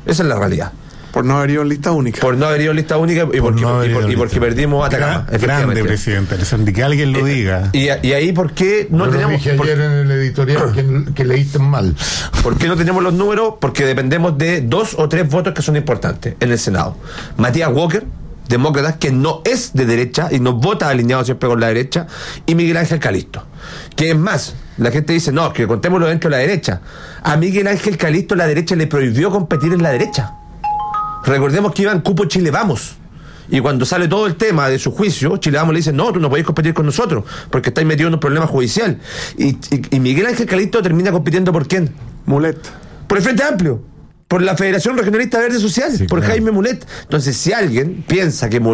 Esa es la realidad. Por no haber ido en lista única. Por no haber ido en lista única y porque perdimos Atacama. Grande, presidente. Ni que alguien lo diga. Y ahí, ¿por qué no tenemos? Lo dije ayer en el editorial que leíste mal. ¿Por qué no tenemos los números? Porque dependemos de 2 o 3 votos que son importantes en el Senado. Matías Walker, demócrata, que no es de derecha y no vota alineado siempre con la derecha, y Miguel Ángel Calisto, que es más, la gente dice, no, que contémoslo dentro de la derecha. A Miguel Ángel Calisto la derecha le prohibió competir en la derecha. Recordemos que iba en cupo Chile Vamos, y cuando sale todo el tema de su juicio, Chile Vamos le dice, no, tú no podés competir con nosotros porque estáis metido en un problema judicial, y Miguel Ángel Calisto termina compitiendo ¿por quién? Mulet. Por el Frente Amplio, por la Federación Regionalista Verde Social, sí, por Jaime Mulet. Entonces, si alguien piensa que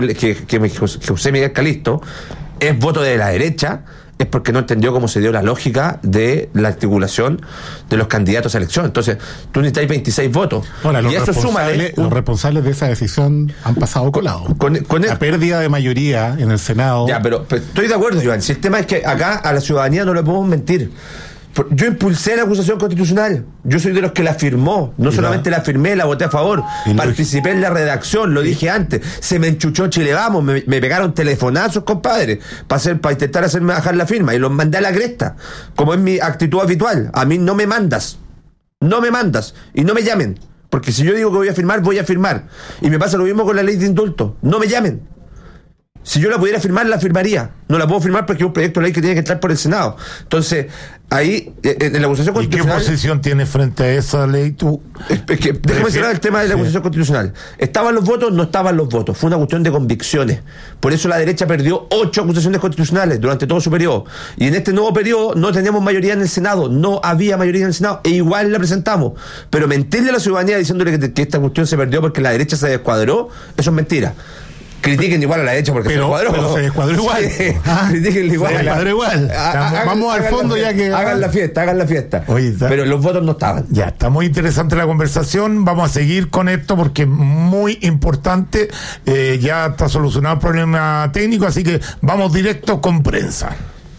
José Miguel Calisto es voto de la derecha, es porque no entendió cómo se dio la lógica de la articulación de los candidatos a elección. Entonces, tú necesitas 26 votos. Ahora, los responsables de esa decisión han pasado colado. Con la pérdida de mayoría en el Senado. Ya, pero estoy de acuerdo, Iván. Si el tema es que acá a la ciudadanía no le podemos mentir. Yo impulsé la acusación constitucional. Yo soy de los que la firmó. No solamente la firmé, la voté a favor. Participé en la redacción, lo dije antes. Se me enchuchó Chile Vamos, me pegaron telefonazos, compadre, para intentar hacerme bajar la firma. Y los mandé a la cresta, como es mi actitud habitual. A mí no me mandas. No me mandas. Y no me llamen. Porque si yo digo que voy a firmar, voy a firmar. Y me pasa lo mismo con la ley de indulto. No me llamen. Si yo la pudiera firmar, la firmaría. No la puedo firmar porque es un proyecto de ley que tiene que entrar por el Senado. Entonces, ahí, en la acusación constitucional... ¿Y qué posición tienes frente a esa ley tú? Déjame mencionar el tema de la acusación constitucional. ¿Estaban los votos? No estaban los votos. Fue una cuestión de convicciones. Por eso la derecha perdió 8 acusaciones constitucionales durante todo su periodo. Y en este nuevo periodo no tenemos mayoría en el Senado. No había mayoría en el Senado. E igual la presentamos. Pero mentirle a la ciudadanía diciéndole que esta cuestión se perdió porque la derecha se descuadró, eso es mentira. Critiquen igual a la derecha porque se descuadró. Pero se descuadró igual. Sí, critiquen igual. Se descuadró igual. Vamos al fondo ya que... Hagan la fiesta. Oye, pero los votos no estaban. Ya, está muy interesante la conversación. Vamos a seguir con esto porque es muy importante. Ya está solucionado el problema técnico, así que vamos directo con prensa.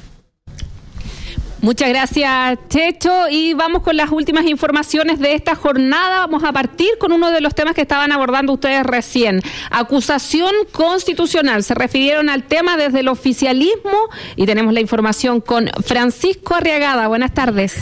Muchas gracias, Checho, y vamos con las últimas informaciones de esta jornada. Vamos a partir con uno de los temas que estaban abordando ustedes recién. Acusación constitucional. Se refirieron al tema desde el oficialismo y tenemos la información con Francisco Arriagada. Buenas tardes.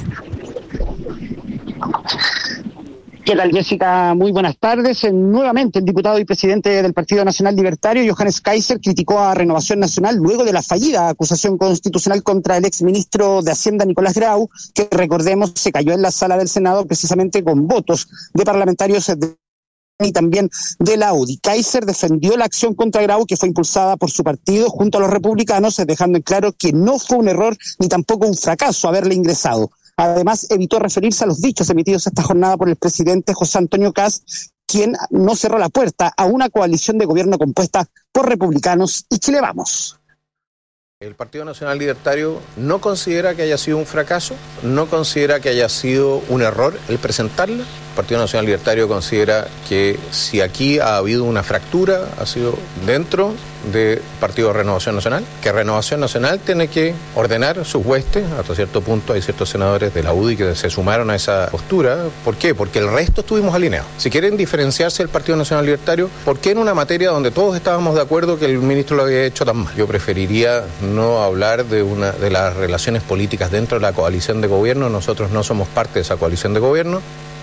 ¿Qué tal, Jessica? Muy buenas tardes. Nuevamente, el diputado y presidente del Partido Nacional Libertario, Johannes Kaiser, criticó a Renovación Nacional luego de la fallida acusación constitucional contra el exministro de Hacienda, Nicolás Grau, que, recordemos, se cayó en la sala del Senado precisamente con votos de parlamentarios y también de la UDI. Kaiser defendió la acción contra Grau, que fue impulsada por su partido junto a los republicanos, dejando en claro que no fue un error ni tampoco un fracaso haberle ingresado. Además, evitó referirse a los dichos emitidos esta jornada por el presidente José Antonio Kast, quien no cerró la puerta a una coalición de gobierno compuesta por republicanos y Chile Vamos. El Partido Nacional Libertario no considera que haya sido un fracaso, no considera que haya sido un error el presentarla. El Partido Nacional Libertario considera que si aquí ha habido una fractura, ha sido dentro del Partido Renovación Nacional, que Renovación Nacional tiene que ordenar sus huestes. Hasta cierto punto hay ciertos senadores de la UDI que se sumaron a esa postura. ¿Por qué? Porque el resto estuvimos alineados. Si quieren diferenciarse del Partido Nacional Libertario, ¿por qué en una materia donde todos estábamos de acuerdo que el ministro lo había hecho tan mal? Yo preferiría no hablar de las relaciones políticas dentro de la coalición de gobierno. Nosotros no somos parte de esa coalición de gobierno.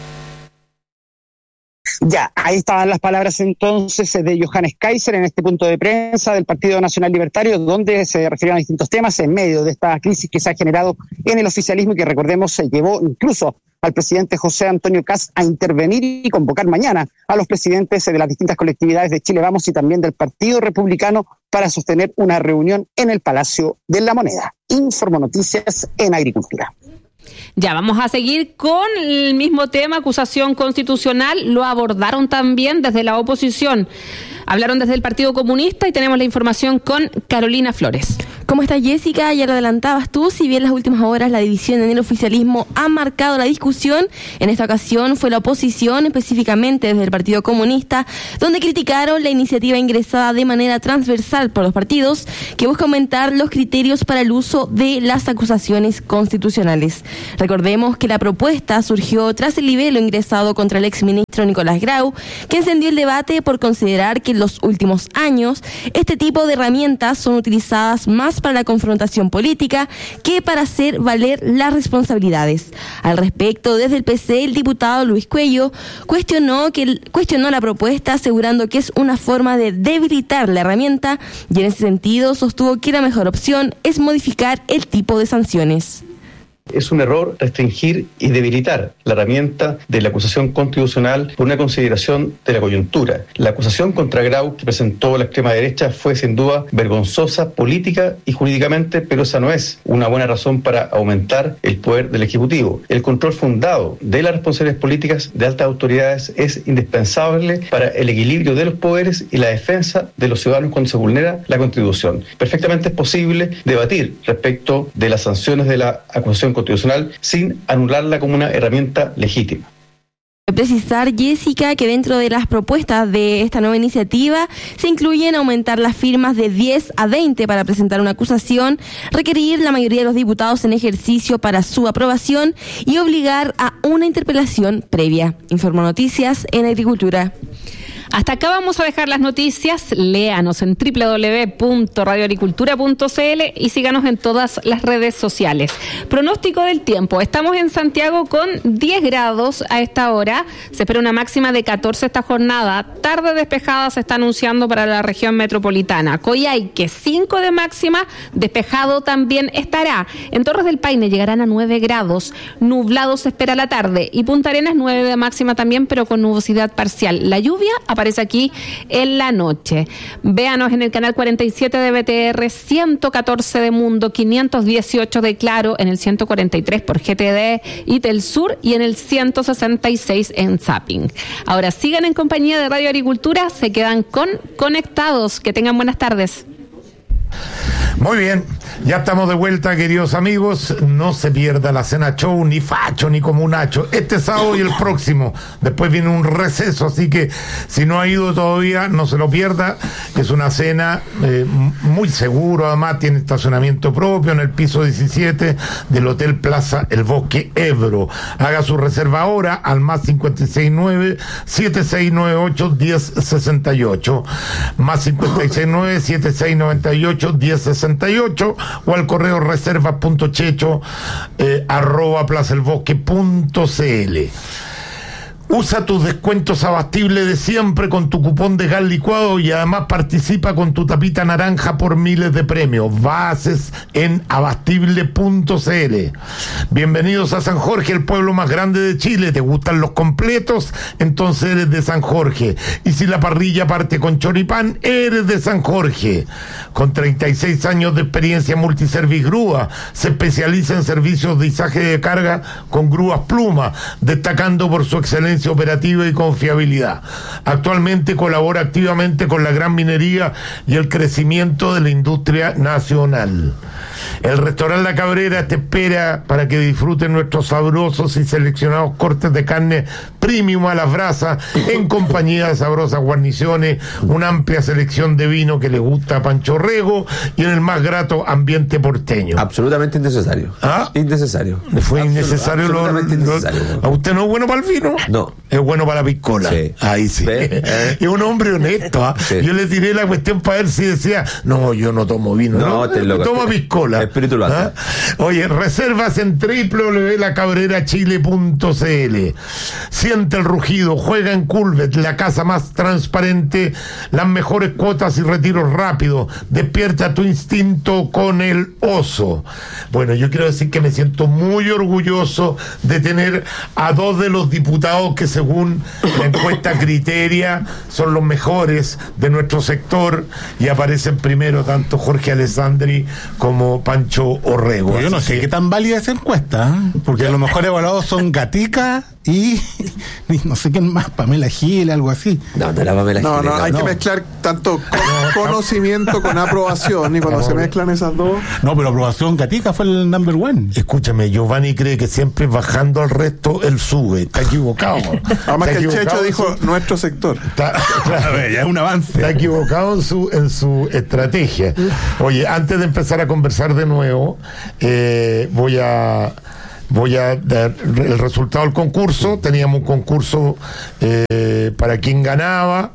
Ya, ahí estaban las palabras entonces de Johannes Kaiser en este punto de prensa del Partido Nacional Libertario, donde se refirieron a distintos temas en medio de esta crisis que se ha generado en el oficialismo y que, recordemos, se llevó incluso al presidente José Antonio Kast a intervenir y convocar mañana a los presidentes de las distintas colectividades de Chile Vamos y también del Partido Republicano para sostener una reunión en el Palacio de la Moneda. Informo Noticias en Agricultura. Ya, vamos a seguir con el mismo tema, acusación constitucional. Lo abordaron también desde la oposición. Hablaron desde el Partido Comunista y tenemos la información con Carolina Flores. ¿Cómo está, Jessica? Ya lo adelantabas tú, si bien en las últimas horas la división en el oficialismo ha marcado la discusión, en esta ocasión fue la oposición, específicamente desde el Partido Comunista, donde criticaron la iniciativa ingresada de manera transversal por los partidos, que busca aumentar los criterios para el uso de las acusaciones constitucionales. Recordemos que la propuesta surgió tras el libelo ingresado contra el exministro Nicolás Grau, que encendió el debate por considerar que en los últimos años este tipo de herramientas son utilizadas más para la confrontación política que para hacer valer las responsabilidades. Al respecto, desde el PC, el diputado Luis Cuello cuestionó la propuesta, asegurando que es una forma de debilitar la herramienta, y en ese sentido sostuvo que la mejor opción es modificar el tipo de sanciones. Es un error restringir y debilitar la herramienta de la acusación constitucional por una consideración de la coyuntura. La acusación contra Grau que presentó la extrema derecha fue sin duda vergonzosa política y jurídicamente, pero esa no es una buena razón para aumentar el poder del Ejecutivo. El control fundado de las responsabilidades políticas de altas autoridades es indispensable para el equilibrio de los poderes y la defensa de los ciudadanos cuando se vulnera la Constitución. Perfectamente es posible debatir respecto de las sanciones de la acusación constitucional sin anularla como una herramienta legítima. Precisar, Jessica, que dentro de las propuestas de esta nueva iniciativa se incluyen aumentar las firmas de 10 a 20 para presentar una acusación, requerir la mayoría de los diputados en ejercicio para su aprobación y obligar a una interpelación previa. Informa Noticias en Agricultura. Hasta acá vamos a dejar las noticias. Léanos en www.radioagricultura.cl y síganos en todas las redes sociales. Pronóstico del tiempo. Estamos en Santiago con 10 grados a esta hora. Se espera una máxima de 14 esta jornada. Tarde despejada se está anunciando para la región metropolitana. Coyhaique, 5 de máxima. Despejado también estará. En Torres del Paine llegarán a 9 grados. Nublado se espera la tarde. Y Punta Arenas 9 de máxima también, pero con nubosidad parcial. La lluvia aparece aquí en la noche. Véanos en el canal 47 de BTR, 114 de Mundo, 518 de Claro, en el 143 por GTD y Telsur y en el 166 en Zapping. Ahora sigan en compañía de Radio Agricultura, se quedan conectados. Que tengan buenas tardes. Muy bien, ya estamos de vuelta, queridos amigos. No se pierda la cena show, ni facho, ni comunacho. Este sábado y el próximo. Después viene un receso, así que si no ha ido todavía, no se lo pierda. Es una cena muy seguro, además tiene estacionamiento propio en el piso 17 del Hotel Plaza El Bosque Ebro. Haga su reserva ahora al más 569-7698-1068. Más 569-7698-1068 o al correo reservas.checho@plazaelbosque.cl. Usa tus descuentos abastibles de siempre con tu cupón de gas licuado y además participa con tu tapita naranja por miles de premios. Bases en abastible.cl. Bienvenidos a San Jorge, el pueblo más grande de Chile. ¿Te gustan los completos? Entonces eres de San Jorge. Y si la parrilla parte con choripán, eres de San Jorge. Con 36 años de experiencia, Multiservice Grúa se especializa en servicios de izaje de carga con grúas Pluma, destacando por su excelencia operativa y confiabilidad. Actualmente colabora activamente con la gran minería y el crecimiento de la industria nacional. El restaurante La Cabrera te espera para que disfruten nuestros sabrosos y seleccionados cortes de carne premium a las brasas en compañía de sabrosas guarniciones, una amplia selección de vino que le gusta a Pancho Rego y en el más grato ambiente porteño. Absolutamente innecesario. ¿Ah? Innecesario. ¿Fue innecesario? Innecesario. ¿A usted no es bueno para el vino? No. Es bueno para la piscola. Sí. Ahí sí. Es un hombre honesto. ¿Ah? Sí. Yo le tiré la cuestión para ver si decía, no, yo no tomo vino. No, toma piscola. Espíritu lo hace. ¿Ah? Oye, reservas en www.lacabrerachile.cl. Siente el rugido, juega en Culvet, la casa más transparente, las mejores cuotas y retiros rápidos. Despierta tu instinto con el oso. Bueno, yo quiero decir que me siento muy orgulloso de tener a dos de los diputados que según la encuesta Criteria son los mejores de nuestro sector y aparecen primero tanto Jorge Alessandri como Pancho Orrego. Yo no sé qué tan válida esa encuesta, ¿eh? Porque los mejores evaluados son Gatica y no sé quién más, Pamela Gil, algo así. No, la Pamela Gil. No, hay que mezclar tanto conocimiento con aprobación, y cuando se mezclan esas dos. No, pero aprobación Gatica fue el number one. Escúchame, Giovanni cree que siempre bajando al resto él sube. Está equivocado. Además que el Checho dijo nuestro sector. Ya es un avance. Está equivocado en su estrategia. Oye, antes de empezar a conversar de nuevo, voy a dar el resultado del concurso. Teníamos un concurso para quien ganaba.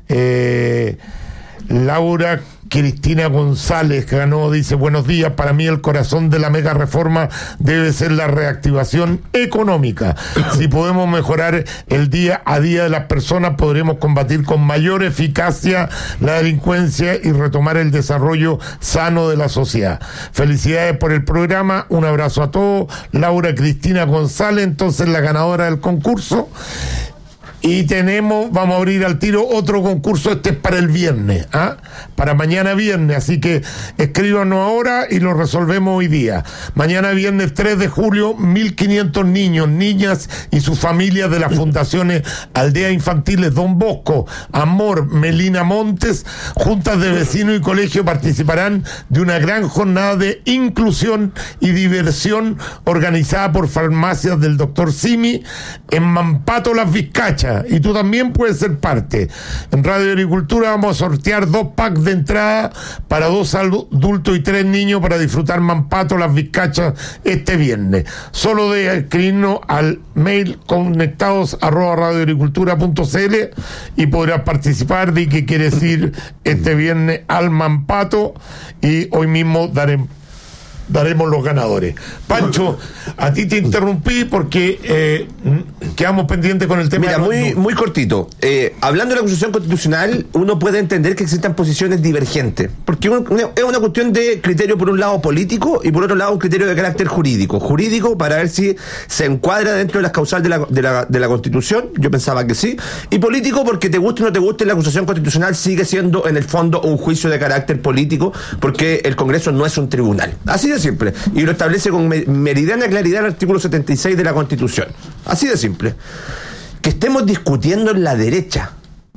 Laura Cristina González ganó, dice: buenos días, para mí el corazón de la mega reforma debe ser la reactivación económica. Si podemos mejorar el día a día de las personas, podremos combatir con mayor eficacia la delincuencia y retomar el desarrollo sano de la sociedad. Felicidades por el programa, un abrazo a todos. Laura Cristina González, entonces la ganadora del concurso. Y vamos a abrir al tiro otro concurso, este es para el viernes, para mañana viernes, así que escríbanos ahora y lo resolvemos hoy día. Mañana viernes 3 de julio, 1.500 niños, niñas y sus familias de las fundaciones Aldeas Infantiles Don Bosco, Amor, Melina Montes, juntas de vecinos y colegio participarán de una gran jornada de inclusión y diversión organizada por Farmacias del Dr. Simi en Mampato, Las Vizcachas. Y tú también puedes ser parte. En Radio Agricultura vamos a sortear 2 packs de entrada para 2 adultos y 3 niños para disfrutar Mampato, Las Vizcachas este viernes. Solo de escribirnos al mail conectados@radioagricultura.cl y podrás participar de qué quieres ir este viernes al Mampato, y hoy mismo daremos los ganadores. Pancho, a ti te interrumpí porque quedamos pendientes con el tema. Mira, muy cortito. Hablando de la acusación constitucional, uno puede entender que existan posiciones divergentes, porque es una cuestión de criterio, por un lado político, y por otro lado un criterio de carácter jurídico para ver si se encuadra dentro de las causales de la Constitución. Yo pensaba que sí. Y político porque te guste o no te guste, la acusación constitucional sigue siendo en el fondo un juicio de carácter político, porque el Congreso no es un tribunal. Así de simple. Y lo establece con meridiana claridad el artículo 76 de la Constitución. Así de simple. Que estemos discutiendo en la derecha,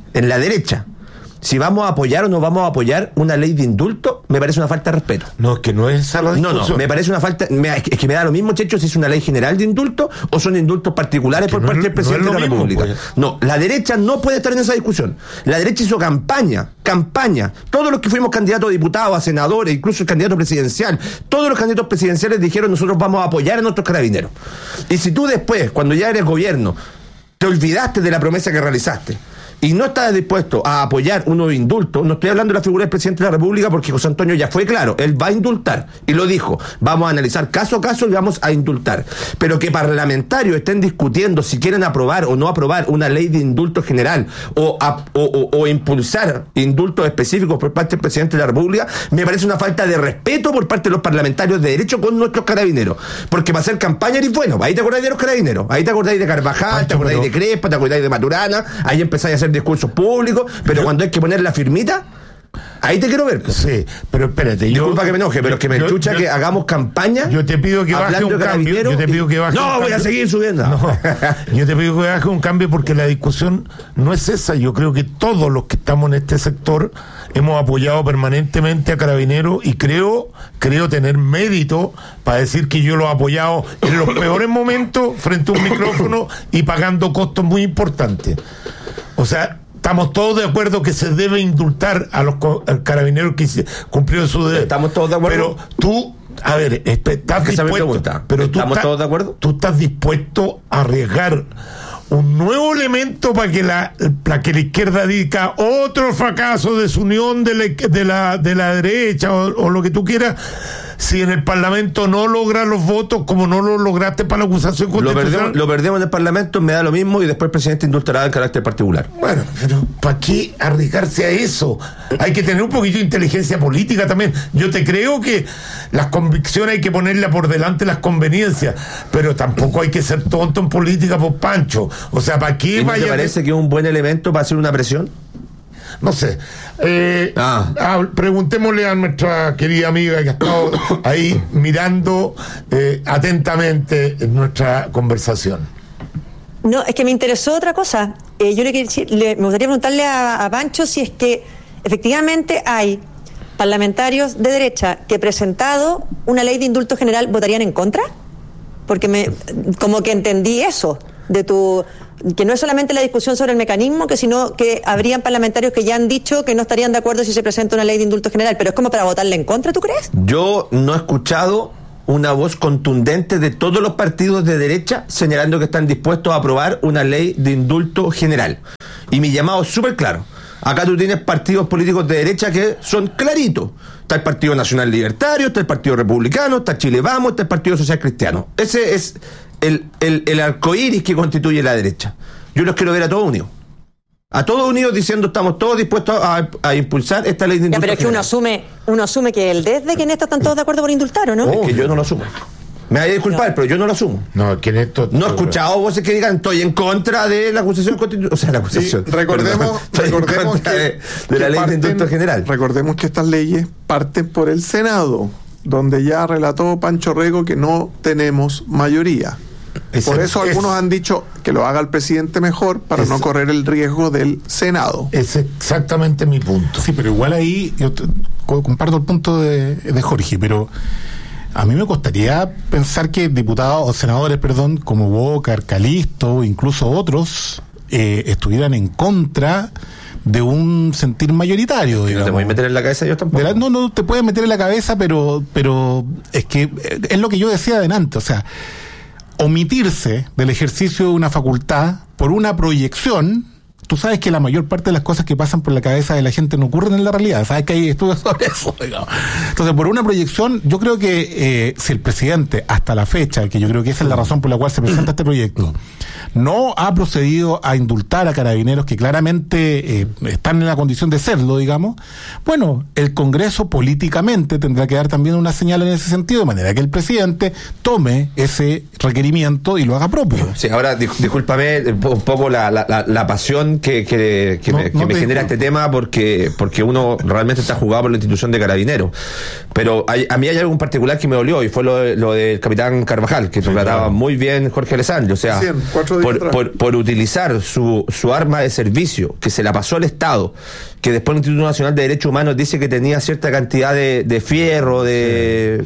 si vamos a apoyar o no vamos a apoyar una ley de indulto, me parece una falta de respeto. No, es que no es esa la discusión. No, me parece una falta. Es que me da lo mismo, Checho, si es una ley general de indulto o son indultos particulares por parte del presidente de la República. Pues. No, la derecha no puede estar en esa discusión. La derecha hizo campaña. Todos los que fuimos candidatos a diputados, a senadores, incluso el candidato presidencial, todos los candidatos presidenciales dijeron: nosotros vamos a apoyar a nuestros carabineros. Y si tú después, cuando ya eres gobierno, te olvidaste de la promesa que realizaste y no estás dispuesto a apoyar un nuevo indulto, no estoy hablando de la figura del presidente de la República, porque José Antonio ya fue claro, él va a indultar, y lo dijo: vamos a analizar caso a caso y vamos a indultar. Pero que parlamentarios estén discutiendo si quieren aprobar o no aprobar una ley de indulto general o impulsar indultos específicos por parte del presidente de la República, me parece una falta de respeto por parte de los parlamentarios de derecho con nuestros carabineros. Porque para hacer campaña eres bueno, ahí te acordáis de los carabineros, ahí te acordáis de Carvajal, te acordáis de Crespa, te acordáis de Maturana, ahí empezáis a hacer discursos públicos, pero cuando hay que poner la firmita, ahí te quiero ver. Sí, pero espérate. Disculpa que me enoje, pero es que me escucha que hagamos campaña. Yo te pido que baje un cambio. Yo te pido que baje no, voy a seguir subiendo. No, yo te pido que baje un cambio porque la discusión no es esa. Yo creo que todos los que estamos en este sector hemos apoyado permanentemente a Carabineros y creo tener mérito para decir que yo lo he apoyado en los peores momentos frente a un micrófono y pagando costos muy importantes. O sea, estamos todos de acuerdo que se debe indultar a los carabineros que cumplieron su deber. Estamos todos de acuerdo. Pero tú, a ver, estás dispuesto. Pero ¿estamos todos de acuerdo? Tú estás dispuesto a arriesgar un nuevo elemento para que la izquierda diga otro fracaso, desunión de la derecha o lo que tú quieras, si en el Parlamento no logras los votos como no lo lograste para la acusación constitucional. Lo perdemos en el Parlamento, me da lo mismo, y después el presidente indultará en carácter particular. Bueno, pero ¿para qué arriesgarse a eso? Hay que tener un poquito de inteligencia política también. Yo te creo que las convicciones hay que ponerle por delante las conveniencias, pero tampoco hay que ser tonto en política, por Pancho. O sea, ¿para qué vaya? ¿Te parece que es un buen elemento para hacer una presión? No sé. Preguntémosle a nuestra querida amiga que ha estado ahí mirando atentamente nuestra conversación. No, es que me interesó otra cosa. Me gustaría preguntarle a Pancho si es que efectivamente hay parlamentarios de derecha que, presentado una ley de indulto general, votarían en contra, porque como que entendí eso de que no es solamente la discusión sobre el mecanismo, sino que habrían parlamentarios que ya han dicho que no estarían de acuerdo si se presenta una ley de indulto general, pero es como para votarle en contra, ¿tú crees? Yo no he escuchado una voz contundente de todos los partidos de derecha señalando que están dispuestos a aprobar una ley de indulto general. Y mi llamado es súper claro. Acá tú tienes partidos políticos de derecha que son claritos. Está el Partido Nacional Libertario, está el Partido Republicano, está Chile Vamos, está el Partido Social Cristiano. Ese es el arcoíris que constituye la derecha. Yo los quiero ver a todos unidos. A todos unidos diciendo estamos todos dispuestos a impulsar esta ley de indulto. Pero es que uno asume que desde que en esto están todos de acuerdo por indultar, ¿o no? Es que yo no lo asumo. Me voy a disculpar, pero yo no lo asumo. No, que en esto... No he escuchado voces que digan estoy en contra de la acusación constitucional. O sea, la acusación. Sí, recordemos que de la ley de indulto general. Recordemos que estas leyes parten por el Senado, donde ya relató Pancho Rego que no tenemos mayoría. Por eso algunos han dicho que lo haga el presidente mejor para no correr el riesgo del Senado. Es exactamente mi punto. Sí, pero igual ahí yo comparto el punto de Jorge, pero a mí me costaría pensar que diputados o senadores, como Boca, Calisto, incluso otros, estuvieran en contra de un sentir mayoritario. ¿No te puedes meter en la cabeza yo tampoco? No te puedes meter en la cabeza, pero es que es lo que yo decía adelante, o sea, omitirse del ejercicio de una facultad por una proyección. Tú sabes que la mayor parte de las cosas que pasan por la cabeza de la gente no ocurren en la realidad. Sabes que hay estudios sobre eso, digamos. Entonces, por una proyección, yo creo que si el presidente, hasta la fecha, que yo creo que esa es la razón por la cual se presenta este proyecto, no ha procedido a indultar a carabineros que claramente están en la condición de serlo, digamos, bueno, el Congreso políticamente tendrá que dar también una señal en ese sentido, de manera que el presidente tome ese requerimiento y lo haga propio. Sí, ahora, discúlpame un poco la pasión que me genera este tema, porque uno realmente está jugado por la institución de Carabineros. Pero a mí hay algo en particular que me dolió, y fue lo del capitán Carvajal, que trataba muy bien Jorge Alessandro. O sea, por utilizar su arma de servicio, que se la pasó al Estado, que después el Instituto Nacional de Derechos Humanos dice que tenía cierta cantidad de fierro, de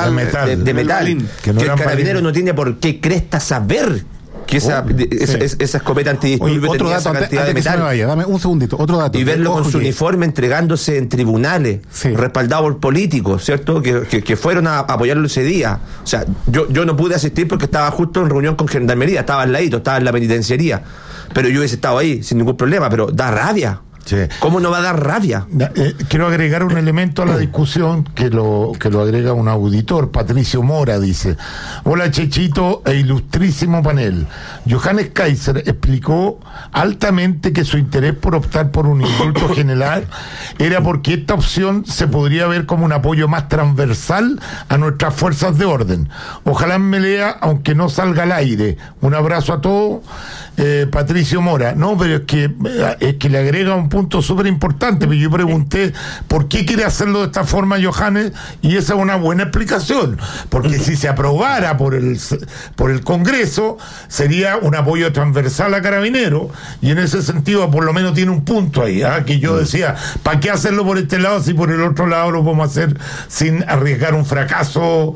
metal, que el carabinero no tiene por qué cresta saber que esa escopeta antidisturbios tenía esa cantidad de metal. Dame un segundito, otro dato. Y verlo con su uniforme entregándose en tribunales, respaldado por políticos, ¿cierto? Que fueron a apoyarlo ese día. O sea, yo no pude asistir porque estaba justo en reunión con Gendarmería, estaba al ladito, estaba en la penitenciaría. Pero yo hubiese estado ahí sin ningún problema, pero da rabia. Sí. ¿Cómo no va a dar rabia? Quiero agregar un elemento a la discusión que lo agrega un auditor. Patricio Mora dice: hola Chechito e ilustrísimo panel. Johannes Kaiser explicó altamente que su interés por optar por un indulto general era porque esta opción se podría ver como un apoyo más transversal a nuestras fuerzas de orden. Ojalá me lea, aunque no salga al aire. Un abrazo a todos. Patricio Mora. No, pero es que le agrega un punto súper importante, porque yo pregunté por qué quiere hacerlo de esta forma Johannes, y esa es una buena explicación, porque si se aprobara por el Congreso sería un apoyo transversal a Carabineros, y en ese sentido por lo menos tiene un punto ahí, que yo decía, ¿para qué hacerlo por este lado si por el otro lado lo podemos hacer sin arriesgar un fracaso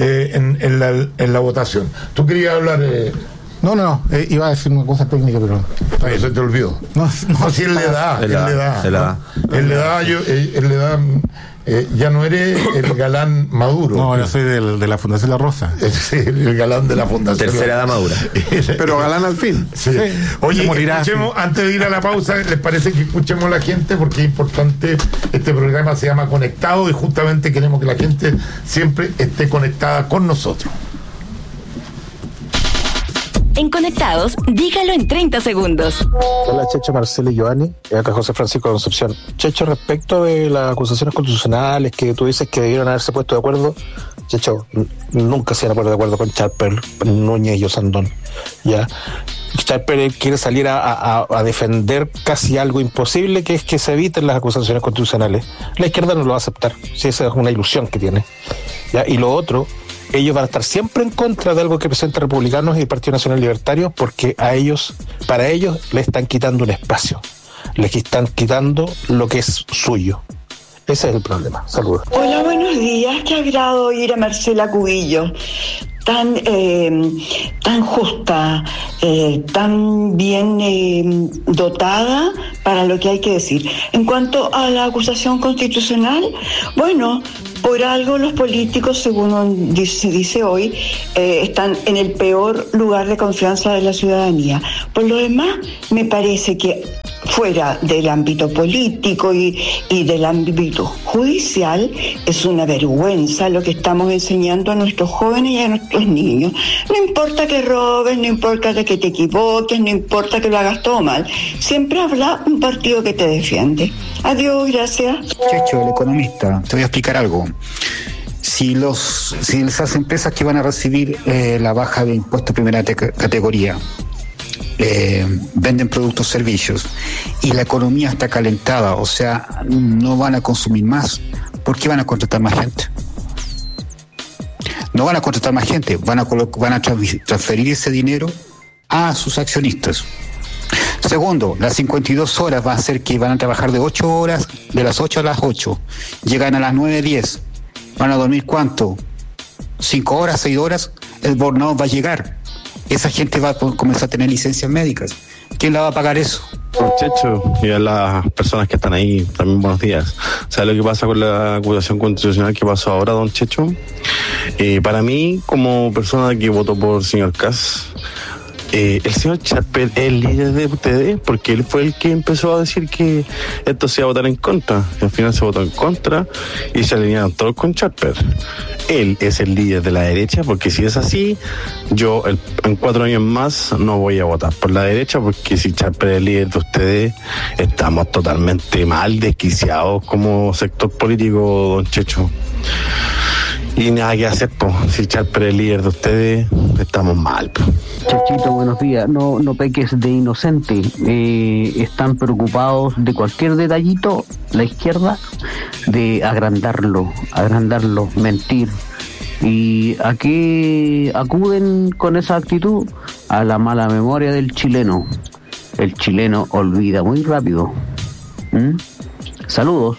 en la votación? ¿Tú querías hablar? No, iba a decir una cosa técnica, pero se te olvidó. No, si él le da. Ya no eres el galán Maduro. No, yo soy de la Fundación La Rosa. Sí, el galán de la Fundación. Tercera edad madura. Pero galán al fin. Sí. Oye, escuchemos, antes de ir a la pausa, ¿les parece que escuchemos a la gente? Porque es importante, este programa se llama Conectado y justamente queremos que la gente siempre esté conectada con nosotros. En Conectados, dígalo en 30 segundos. Hola Checho, Marcelo y Giovanni, acá José Francisco de Concepción. Checho, respecto de las acusaciones constitucionales que tú dices que debieron haberse puesto de acuerdo, Checho, nunca se han puesto de acuerdo con Charper, Núñez y Osandón. ¿Ya? Charper quiere salir a defender casi algo imposible, que es que se eviten las acusaciones constitucionales. La izquierda no lo va a aceptar, si esa es una ilusión que tiene. ¿Ya? Y lo otro ellos van a estar siempre en contra de algo que presenta Republicanos y el Partido Nacional Libertario, porque para ellos le están quitando un espacio, les están quitando lo que es suyo. Ese es el problema. Saludos. Hola, buenos días. Qué agrado oír a Marcela Cubillo. Tan justa, tan bien dotada para lo que hay que decir. En cuanto a la acusación constitucional, bueno, por algo los políticos, según se dice hoy, están en el peor lugar de confianza de la ciudadanía. Por lo demás, me parece que fuera del ámbito político y del ámbito judicial, es una vergüenza lo que estamos enseñando a nuestros jóvenes y a nuestros niños. No importa que robes, no importa que te equivoques, no importa que lo hagas todo mal. Siempre habrá un partido que te defiende. Adiós, gracias. Checho, el economista, te voy a explicar algo. Si esas empresas que van a recibir la baja de impuesto de primera categoría venden productos, servicios, y la economía está calentada, o sea, no van a consumir más, ¿por qué van a contratar más gente? No van a contratar más gente, van a transferir ese dinero a sus accionistas. Segundo, las 52 horas va a ser que van a trabajar de 8 horas, de las 8 a las 8, llegan a las 9, 10, van a dormir ¿cuánto? 5 horas, 6 horas, el burnout va a llegar. Esa gente va a comenzar a tener licencias médicas. ¿Quién la va a pagar eso? Checho, y a las personas que están ahí, también buenos días. ¿Sabe lo que pasa con la acusación constitucional que pasó ahora, don Checho? Para mí, como persona que votó por el señor Kass, el señor Charper es el líder de ustedes, porque él fue el que empezó a decir que esto se iba a votar en contra, y al final se votó en contra y se alinearon todos con Charper. Él es el líder de la derecha, porque si es así, yo en 4 años más no voy a votar por la derecha, porque si Charper es el líder de ustedes, estamos totalmente mal, desquiciados como sector político, don Checho. Y nada que hacer, pues. Si Charper es el líder de ustedes, estamos mal, pues. Chachito, buenos días. No peques de inocente. Están preocupados de cualquier detallito, la izquierda, de agrandarlo, mentir. ¿Y a qué acuden con esa actitud? A la mala memoria del chileno. El chileno olvida muy rápido. Saludos.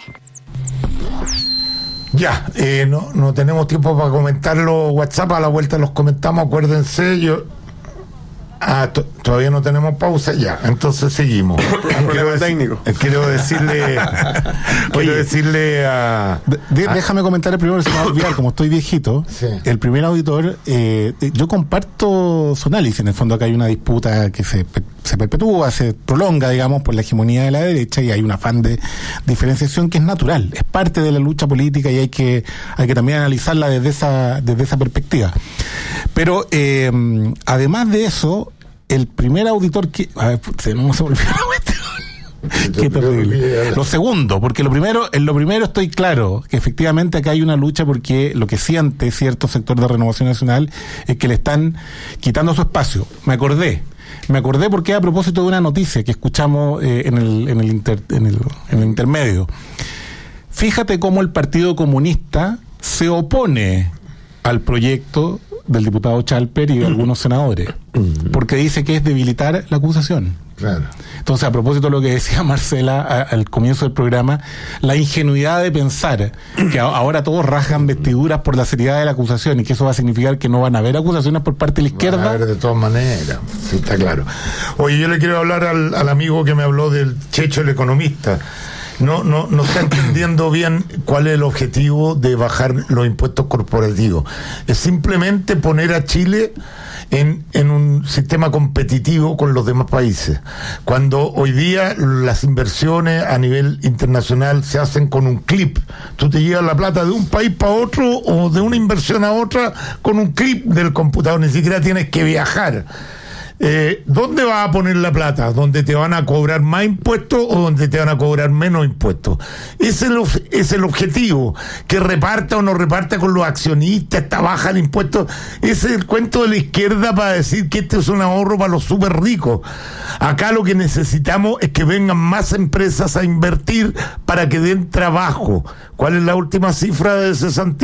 Ya, no tenemos tiempo para comentarlo. WhatsApp, a la vuelta los comentamos, acuérdense. Todavía no tenemos pausa, ya, entonces seguimos. Quiero decirle a... Déjame comentar el primero, se me va a olvidar, como estoy viejito. Sí. El primer auditor, yo comparto su análisis. En el fondo acá hay una disputa que se perpetúa, se prolonga, digamos, por la hegemonía de la derecha, y hay un afán de diferenciación que es natural, es parte de la lucha política, y hay que también analizarla desde esa perspectiva. Pero además de eso, el primer auditor que... A ver, no se volvió la cuestión. Qué terrible. Lo segundo, porque en lo primero estoy claro, que efectivamente acá hay una lucha, porque lo que siente cierto sector de Renovación Nacional es que le están quitando su espacio. Me acordé porque a propósito de una noticia que escuchamos en el intermedio. Fíjate cómo el Partido Comunista se opone al proyecto del diputado Charper y de algunos senadores, porque dice que es debilitar la acusación. Claro. Entonces, a propósito de lo que decía Marcela al comienzo del programa, la ingenuidad de pensar que ahora todos rasgan vestiduras por la seriedad de la acusación, y que eso va a significar que no van a haber acusaciones por parte de la izquierda. Van a haber de todas maneras, sí, está claro. Oye, yo le quiero hablar al amigo que me habló del Checho, el economista. No está entendiendo bien cuál es el objetivo de bajar los impuestos corporativos. Es simplemente poner a Chile en un sistema competitivo con los demás países. Cuando hoy día las inversiones a nivel internacional se hacen con un clip, tú te llevas la plata de un país para otro o de una inversión a otra con un clip del computador, ni siquiera tienes que viajar. ¿Dónde vas a poner la plata? ¿Donde te van a cobrar más impuestos o donde te van a cobrar menos impuestos? Ese es el objetivo. Que reparta o no reparta con los accionistas, está baja el impuesto. Ese es el cuento de la izquierda para decir que este es un ahorro para los súper ricos. Acá lo que necesitamos es que vengan más empresas a invertir para que den trabajo. ¿Cuál es la última cifra de cesantía?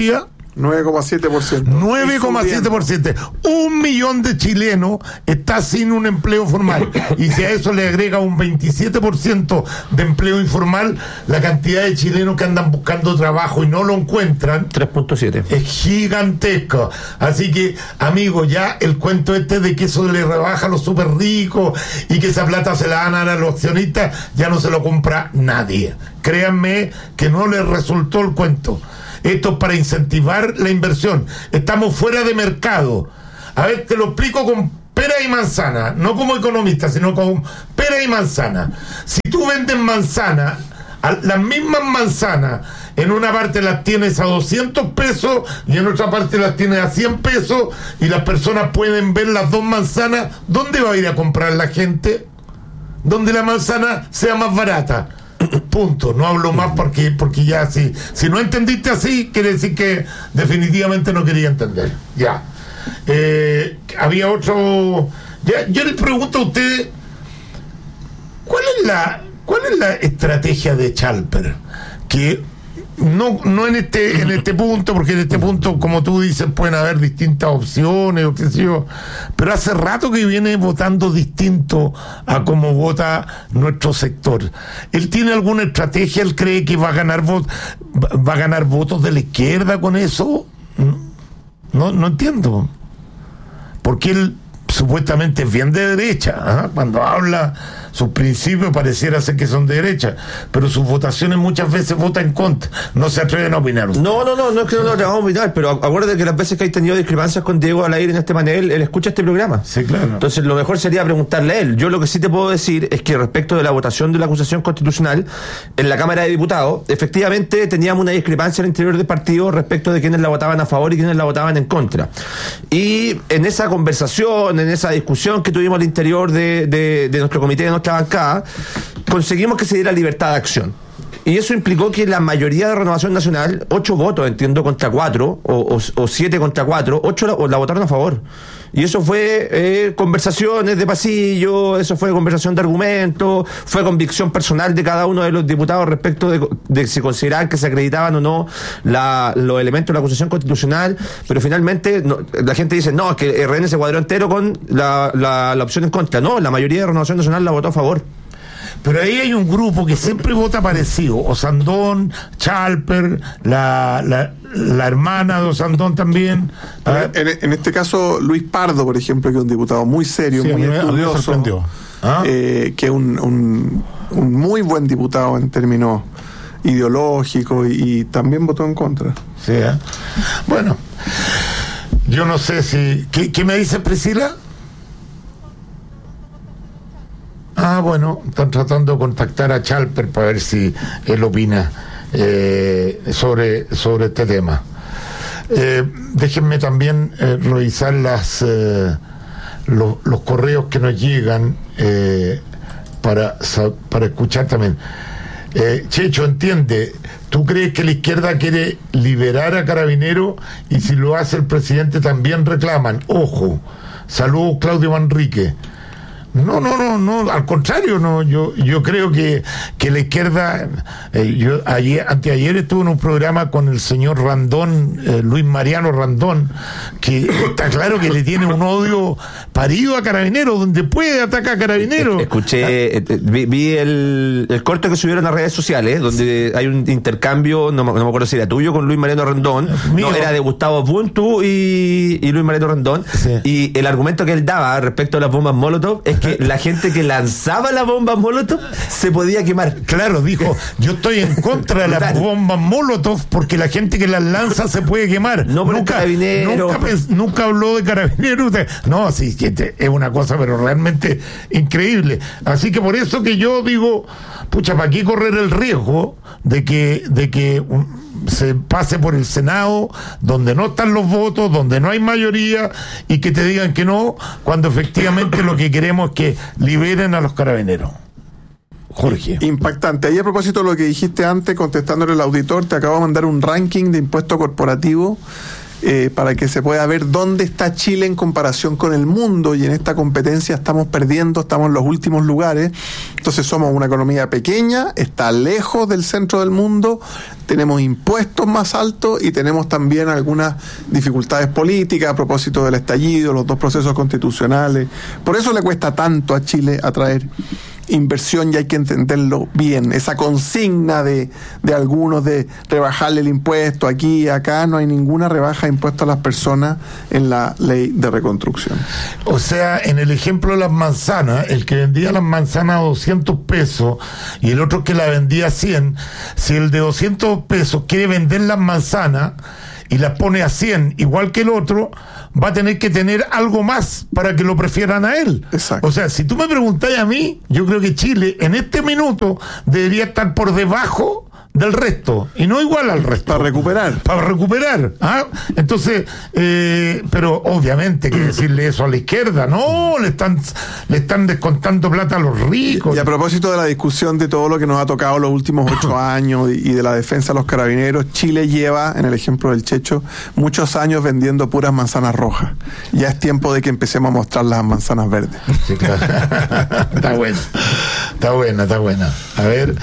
9,7%. 9,7%. 1 millón de chilenos está sin un empleo formal. Y si a eso le agrega un 27% de empleo informal, la cantidad de chilenos que andan buscando trabajo y no lo encuentran 3.7 es gigantesco. Así que, amigos, ya el cuento de que eso le rebaja a los súper ricos y que esa plata se la van a dar a los accionistas, ya no se lo compra nadie. Créanme que no les resultó el cuento. Esto es para incentivar la inversión. Estamos fuera de mercado. A ver, te lo explico con pera y manzana, no como economista, sino con pera y manzana. Si tú vendes manzana, las mismas manzanas, en una parte las tienes a 200 pesos y en otra parte las tienes a 100 pesos y las personas pueden ver las dos manzanas, ¿dónde va a ir a comprar la gente? Donde la manzana sea más barata. Punto. No hablo más porque ya si no entendiste así, quiere decir que definitivamente no quería entender. Ya. Había otro. Ya, yo les pregunto a ustedes, ¿cuál es la estrategia de Chalper? Que no en este punto, porque en este punto, como tú dices, pueden haber distintas opciones o qué sé yo, pero hace rato que viene votando distinto a como vota nuestro sector. ¿Él tiene alguna estrategia? ¿Él cree que va a ganar votos de la izquierda con eso? No entiendo. Porque él supuestamente es bien de derecha, ¿eh? Cuando habla, sus principios pareciera ser que son de derecha, pero sus votaciones muchas veces vota en contra, no se atreven a opinar. No es que no lo atrevamos a opinar, pero acuérdate que las veces que hay tenido discrepancias con Diego al aire en este panel, él escucha este programa. Sí, claro. Entonces lo mejor sería preguntarle a él. Yo lo que sí te puedo decir es que respecto de la votación de la acusación constitucional en la Cámara de Diputados, efectivamente teníamos una discrepancia al interior del partido respecto de quienes la votaban a favor y quienes la votaban en contra. Y en esa conversación, en esa discusión que tuvimos al interior de nuestro comité, de nuestra bancada, conseguimos que se diera libertad de acción. Y eso implicó que la mayoría de Renovación Nacional, 8 votos, entiendo, contra 4, o 7 contra 4, 8 la votaron a favor. Y eso fue conversaciones de pasillo, eso fue conversación de argumentos, fue convicción personal de cada uno de los diputados respecto de si consideraban que se acreditaban o no los elementos de la acusación constitucional, pero finalmente la gente dice, no, es que RN se cuadró entero con la opción en contra. No, la mayoría de Renovación Nacional la votó a favor. Pero ahí hay un grupo que siempre vota parecido. Osandón, Chalper, la hermana de Osandón también. En este caso, Luis Pardo, por ejemplo, que es un diputado muy serio, muy estudioso, que es un muy buen diputado en términos ideológicos y también votó en contra. Sí, bueno, yo no sé si... ¿Qué me dice Priscila? Bueno, están tratando de contactar a Chalper para ver si él opina sobre este tema. Déjenme también revisar los correos que nos llegan para escuchar también. Checho, entiende, ¿tú crees que la izquierda quiere liberar a Carabineros y si lo hace el presidente también reclaman? Ojo, saludos Claudio Manrique. No, al contrario, no, yo creo que la izquierda, anteayer estuve en un programa con el señor Randón, Luis Mariano Randón, que está claro que le tiene un odio parido a Carabineros, donde puede atacar a Carabineros. Escuché, vi el corto que subieron a redes sociales, donde hay un intercambio, no me acuerdo si era tuyo, con Luis Mariano Randón, no, era de Gustavo Buntu y Luis Mariano Randón, sí. Y el argumento que él daba respecto a las bombas Molotov es que la gente que lanzaba las bombas Molotov se podía quemar. Claro, dijo, yo estoy en contra de las bombas Molotov porque la gente que las lanza se puede quemar. No, por nunca habló de Carabineros. No, sí, es una cosa pero realmente increíble. Así que por eso que yo digo, pucha, ¿para qué correr el riesgo de que se pase por el Senado, donde no están los votos, donde no hay mayoría, y que te digan que no, cuando efectivamente lo que queremos es que liberen a los carabineros? Jorge. Impactante. Ahí a propósito de lo que dijiste antes, contestándole al auditor, te acabo de mandar un ranking de impuesto corporativo para que se pueda ver dónde está Chile en comparación con el mundo, y en esta competencia estamos perdiendo, estamos en los últimos lugares. Entonces somos una economía pequeña, está lejos del centro del mundo, tenemos impuestos más altos y tenemos también algunas dificultades políticas a propósito del estallido, los 2 procesos constitucionales. Por eso le cuesta tanto a Chile atraer inversión, y hay que entenderlo bien. Esa consigna de algunos de rebajarle el impuesto aquí y acá, no hay ninguna rebaja de impuestos a las personas en la ley de reconstrucción. O sea, en el ejemplo de las manzanas, el que vendía las manzanas a 200 pesos y el otro que la vendía a 100, si el de 200 pesos quiere vender las manzanas y las pone a 100, igual que el otro, va a tener que tener algo más para que lo prefieran a él. Exacto. O sea, si tú me preguntáis a mí, yo creo que Chile en este minuto debería estar por debajo del resto, y no igual al resto. Para recuperar. ¿Ah? Entonces, pero obviamente hay que decirle eso a la izquierda. No, le están descontando plata a los ricos. Y a propósito de la discusión de todo lo que nos ha tocado los últimos 8 años y de la defensa de los carabineros, Chile lleva, en el ejemplo del Checho, muchos años vendiendo puras manzanas rojas. Ya es tiempo de que empecemos a mostrar las manzanas verdes. Sí, claro. Está buena. A ver,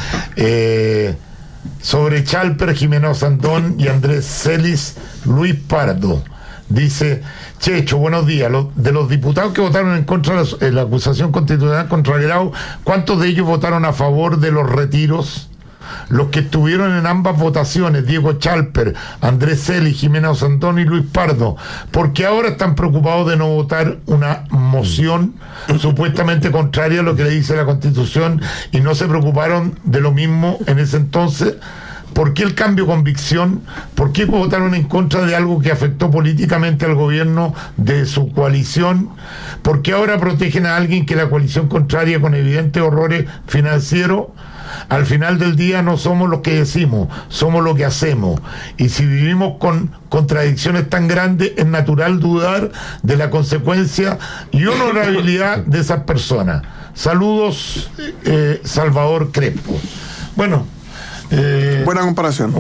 sobre Chalper, Jimeno Sandón y Andrés Celis, Luis Pardo dice: Checho, buenos días. De los diputados que votaron en contra de la acusación constitucional contra Grau, ¿cuántos de ellos votaron a favor de los retiros? Los que estuvieron en ambas votaciones, Diego Chalper, Andrés Celis, Jimena Santón y Luis Pardo, porque ahora están preocupados de no votar una moción supuestamente contraria a lo que le dice la Constitución, y no se preocuparon de lo mismo en ese entonces? ¿Por qué el cambio de convicción? ¿Por qué votaron en contra de algo que afectó políticamente al gobierno de su coalición? ¿Por qué ahora protegen a alguien que la coalición contraria con evidentes horrores financieros? Al final del día no somos lo que decimos, somos lo que hacemos. Y si vivimos con contradicciones tan grandes, es natural dudar de la consecuencia y honorabilidad de esas personas. Saludos, Salvador Crespo. Bueno, buena comparación.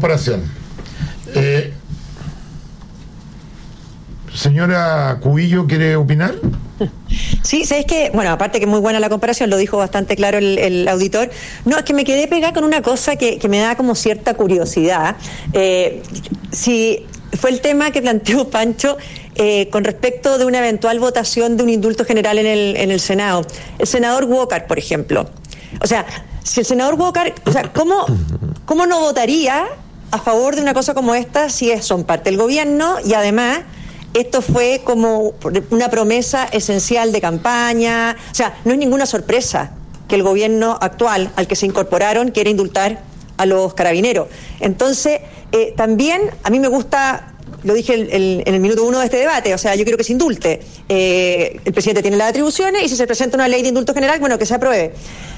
Señora Cubillo, ¿quiere opinar? Sí, sabes que, bueno, aparte que muy buena la comparación, lo dijo bastante claro el auditor. No, es que me quedé pegada con una cosa que me da como cierta curiosidad. Si fue el tema que planteó Pancho con respecto de una eventual votación de un indulto general en el Senado. El senador Walker, por ejemplo. O sea, si el senador Walker, o sea, ¿cómo no votaría a favor de una cosa como esta si son parte del gobierno? Y además, esto fue como una promesa esencial de campaña. O sea, no es ninguna sorpresa que el gobierno actual al que se incorporaron quiere indultar a los carabineros. Entonces, también a mí me gusta, lo dije en el minuto 1 de este debate, o sea, yo quiero que se indulte. El presidente tiene las atribuciones y si se presenta una ley de indulto general, bueno, que se apruebe.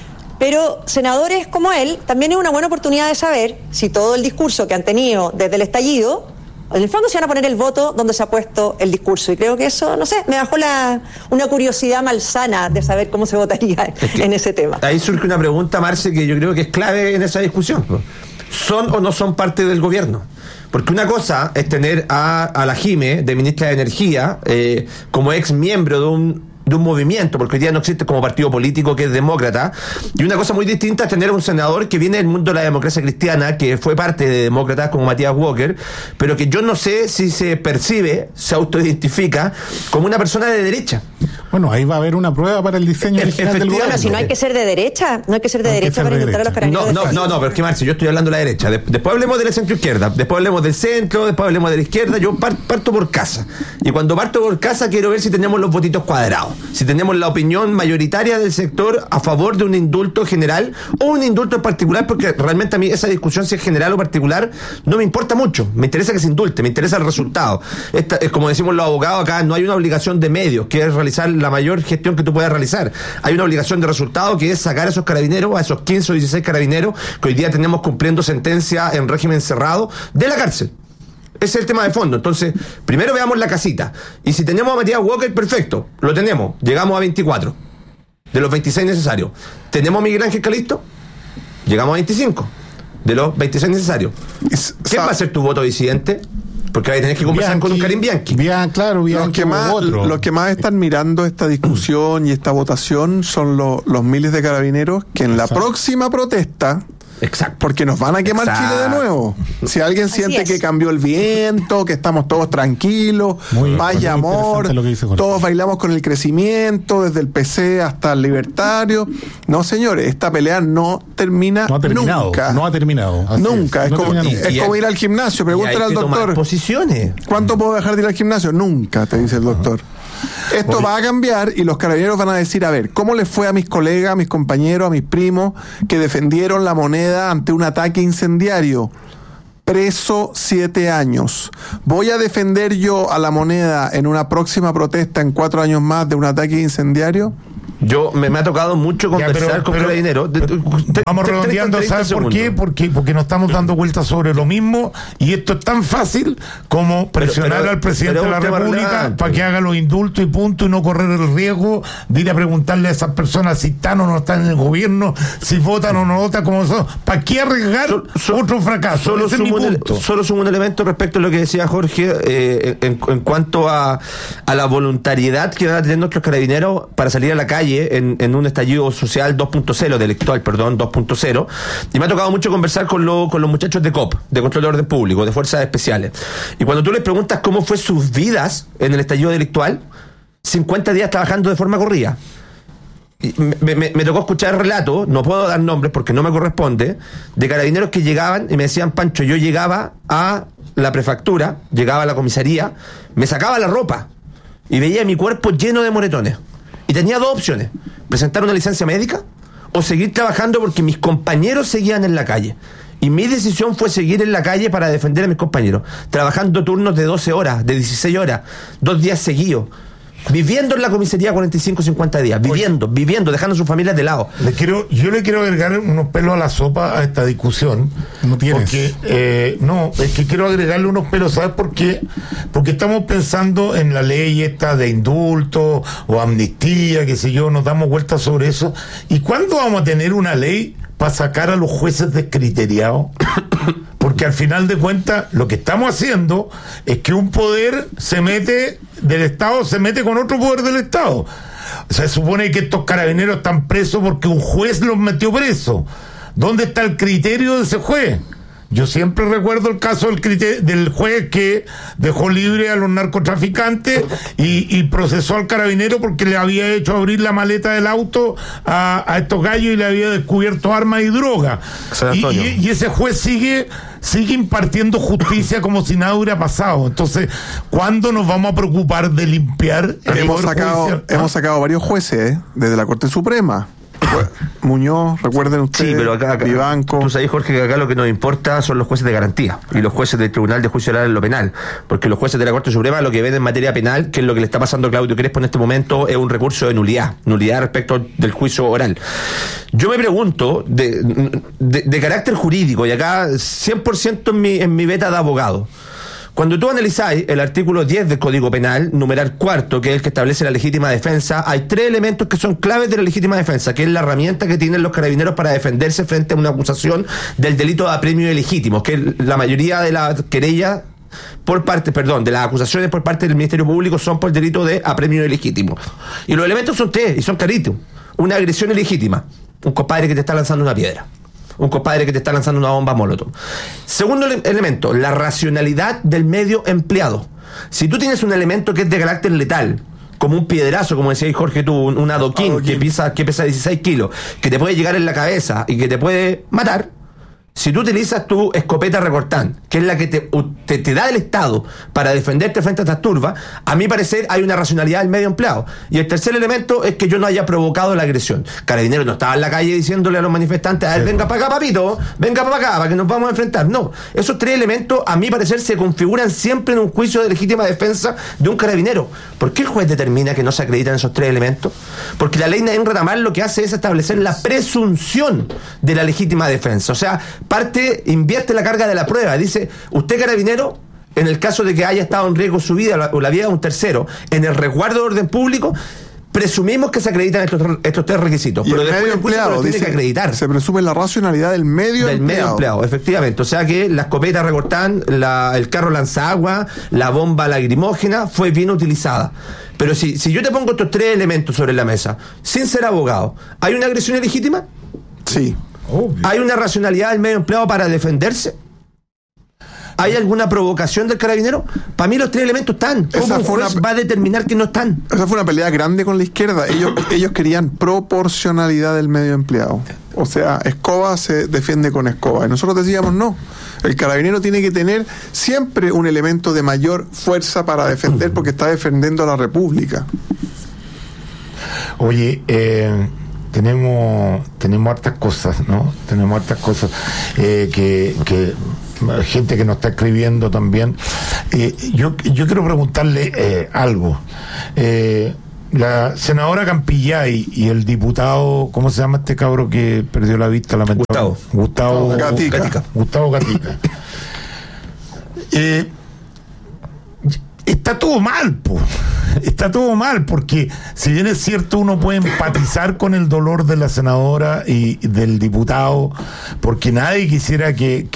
Pero senadores como él, también es una buena oportunidad de saber si todo el discurso que han tenido desde el estallido, en el fondo se van a poner el voto donde se ha puesto el discurso. Y creo que eso, no sé, me bajó una curiosidad malsana de saber cómo se votaría en ese tema. Ahí surge una pregunta, Marce, que yo creo que es clave en esa discusión. ¿Son o no son parte del gobierno? Porque una cosa es tener a la Jime, de ministra de Energía, como ex miembro de un movimiento, porque hoy día no existe como partido político que es demócrata, y una cosa muy distinta es tener un senador que viene del mundo de la democracia cristiana, que fue parte de demócratas como Matías Walker, pero que yo no sé si se percibe, se autoidentifica como una persona de derecha. Bueno, ahí va a haber una prueba para el diseño original del gobierno. Bueno, si no hay que ser de derecha, para indultar a los carabineros. No, pero es que, Marce, yo estoy hablando de la derecha. Después hablemos de la centro-izquierda, después hablemos del centro, después hablemos de la izquierda. Yo parto por casa. Y cuando parto por casa quiero ver si tenemos los votitos cuadrados, si tenemos la opinión mayoritaria del sector a favor de un indulto general o un indulto en particular, porque realmente a mí esa discusión, si es general o particular, no me importa mucho. Me interesa que se indulte, me interesa el resultado. Es como decimos los abogados acá, no hay una obligación de medios, que es realizar la mayor gestión que tú puedas realizar. Hay una obligación de resultado, que es sacar a esos carabineros, a esos 15 o 16 carabineros que hoy día tenemos cumpliendo sentencia en régimen cerrado de la cárcel. Ese es el tema de fondo. Entonces, primero veamos la casita. Y si tenemos a Matías Walker, perfecto, lo tenemos. Llegamos a 24 de los 26 necesarios. ¿Tenemos a Miguel Ángel Calisto? Llegamos a 25 de los 26 necesarios. ¿Quién va a ser tu voto disidente? porque ahí tenés que conversar con un Karim Bianchi. Los que más están mirando esta discusión y esta votación son los miles de carabineros que en la próxima protesta... Exacto. Porque nos van a quemar Chile de nuevo. Si alguien siente que cambió el viento, que estamos todos tranquilos, paz y amor, todos bailamos con el crecimiento, desde el PC hasta el libertario. No, señores, esta pelea no termina nunca. No ha terminado. Nunca. Es como ir al gimnasio. Pregúntale al doctor. Posiciones. ¿Cuánto puedo dejar de ir al gimnasio? Nunca, te dice el doctor. Esto va a cambiar y los carabineros van a decir, a ver, ¿cómo les fue a mis colegas, a mis compañeros, a mis primos que defendieron la moneda ante un ataque incendiario? Preso 7 años. ¿Voy a defender yo a la moneda en una próxima protesta en 4 años más de un ataque incendiario? Yo me ha tocado mucho conversar con carabineros. Vamos redondeando, ¿sabes por qué? Porque nos estamos dando vueltas sobre lo mismo y esto es tan fácil como presionar al presidente de la República para que haga los indultos y punto, y no correr el riesgo de ir a preguntarle a esas personas si están o no están en el gobierno, si votan o no votan, como son. ¿Para qué arriesgar otro fracaso? Solo sumo un elemento respecto a lo que decía Jorge en cuanto a la voluntariedad que van a tener nuestros carabineros para salir a la calle en un estallido social 2.0, delictual, 2.0, y me ha tocado mucho conversar con los muchachos de COP, de Control de Orden Público, de Fuerzas Especiales, y cuando tú les preguntas cómo fue sus vidas en el estallido delictual, 50 días trabajando de forma corrida. Y me tocó escuchar relatos, no puedo dar nombres porque no me corresponde, de carabineros que llegaban y me decían, Pancho, yo llegaba a la prefectura, llegaba a la comisaría, me sacaba la ropa y veía mi cuerpo lleno de moretones. Y tenía 2 opciones: presentar una licencia médica o seguir trabajando porque mis compañeros seguían en la calle. Y mi decisión fue seguir en la calle para defender a mis compañeros, trabajando turnos de 12 horas, de 16 horas, 2 días seguidos, viviendo en la comisaría 45, 50 días, viviendo, dejando a sus familias de lado. Yo le quiero agregar unos pelos a la sopa a esta discusión. No tienes. Porque, es que quiero agregarle unos pelos, ¿sabes por qué? Porque estamos pensando en la ley esta de indulto o amnistía, qué sé yo, nos damos vueltas sobre eso. ¿Y cuándo vamos a tener una ley para sacar a los jueces descriteriados? Porque al final de cuentas lo que estamos haciendo es que un poder del Estado se mete con otro poder del Estado. O sea, se supone que estos carabineros están presos porque un juez los metió presos. ¿Dónde está el criterio de ese juez? Yo siempre recuerdo el caso del juez que dejó libre a los narcotraficantes y procesó al carabinero porque le había hecho abrir la maleta del auto a estos gallos y le había descubierto armas y drogas. Y ese juez sigue impartiendo justicia como si nada hubiera pasado. Entonces, ¿cuándo nos vamos a preocupar de limpiar el Hemos sacado varios jueces desde la Corte Suprema. Muñoz, recuerden ustedes, sí, pero acá Vivanco. Tú sabes, Jorge, que acá lo que nos importa son los jueces de garantía y los jueces del Tribunal de Juicio Oral en lo penal, porque los jueces de la Corte Suprema lo que ven en materia penal, que es lo que le está pasando a Claudio Crespo en este momento, es un recurso de nulidad respecto del juicio oral. Yo me pregunto, de carácter jurídico, y acá 100% en mi beta de abogado, cuando tú analizáis el artículo 10 del Código Penal, numeral 4, que es el que establece la legítima defensa, hay 3 elementos que son claves de la legítima defensa, que es la herramienta que tienen los carabineros para defenderse frente a una acusación del delito de apremio ilegítimo, que es la mayoría de las querellas de las acusaciones por parte del Ministerio Público son por delito de apremio ilegítimo. Y los elementos son 3 y son claritos. Una agresión ilegítima, un compadre que te está lanzando una piedra, un compadre que te está lanzando una bomba molotov. Segundo elemento, la racionalidad del medio empleado. Si tú tienes un elemento que es de carácter letal, como un piedrazo, como decía Jorge tú, un adoquín que pesa 16 kilos, que te puede llegar en la cabeza y que te puede matar, si tú utilizas tu escopeta recortante, que es la que te da el Estado para defenderte frente a estas turbas, a mi parecer hay una racionalidad del medio empleado. Y el tercer elemento es que yo no haya provocado la agresión. Carabineros no estaba en la calle diciéndole a los manifestantes, a ver, venga para acá, papito, venga para acá, para que nos vamos a enfrentar. No, esos 3 elementos, a mi parecer, se configuran siempre en un juicio de legítima defensa de un carabinero. ¿Por qué el juez determina que no se acreditan esos 3 elementos? Porque la ley Naim Retamar lo que hace es establecer la presunción de la legítima defensa. O sea, invierte la carga de la prueba. Dice, usted carabinero, en el caso de que haya estado en riesgo su vida o la vida de un tercero, en el resguardo de orden público, presumimos que se acreditan estos tres requisitos, y pero el después medio empleado tiene que acreditar. Se presume la racionalidad del medio empleado, efectivamente. O sea que la escopeta recortada, el carro lanzagua, la bomba lacrimógena fue bien utilizada. Pero si yo te pongo estos tres elementos sobre la mesa, sin ser abogado, ¿hay una agresión ilegítima? Sí. Obvio. ¿Hay una racionalidad del medio empleado para defenderse? ¿Hay alguna provocación del carabinero? Para mí los tres elementos están. ¿Cómo un juez va a determinar que no están? Esa fue una pelea grande con la izquierda. Ellos querían proporcionalidad del medio empleado. O sea, escoba se defiende con escoba. Y nosotros decíamos no. El carabinero tiene que tener siempre un elemento de mayor fuerza para defender, porque está defendiendo a la República. Oye, tenemos hartas cosas, ¿no? Tenemos hartas cosas que gente que nos está escribiendo también. Yo quiero preguntarle algo. La senadora Campillay y el diputado, ¿cómo se llama este cabro que perdió la vista? Gustavo Gatica. Está todo mal, po. Está todo mal, porque si bien es cierto uno puede empatizar con el dolor de la senadora y del diputado, porque nadie quisiera que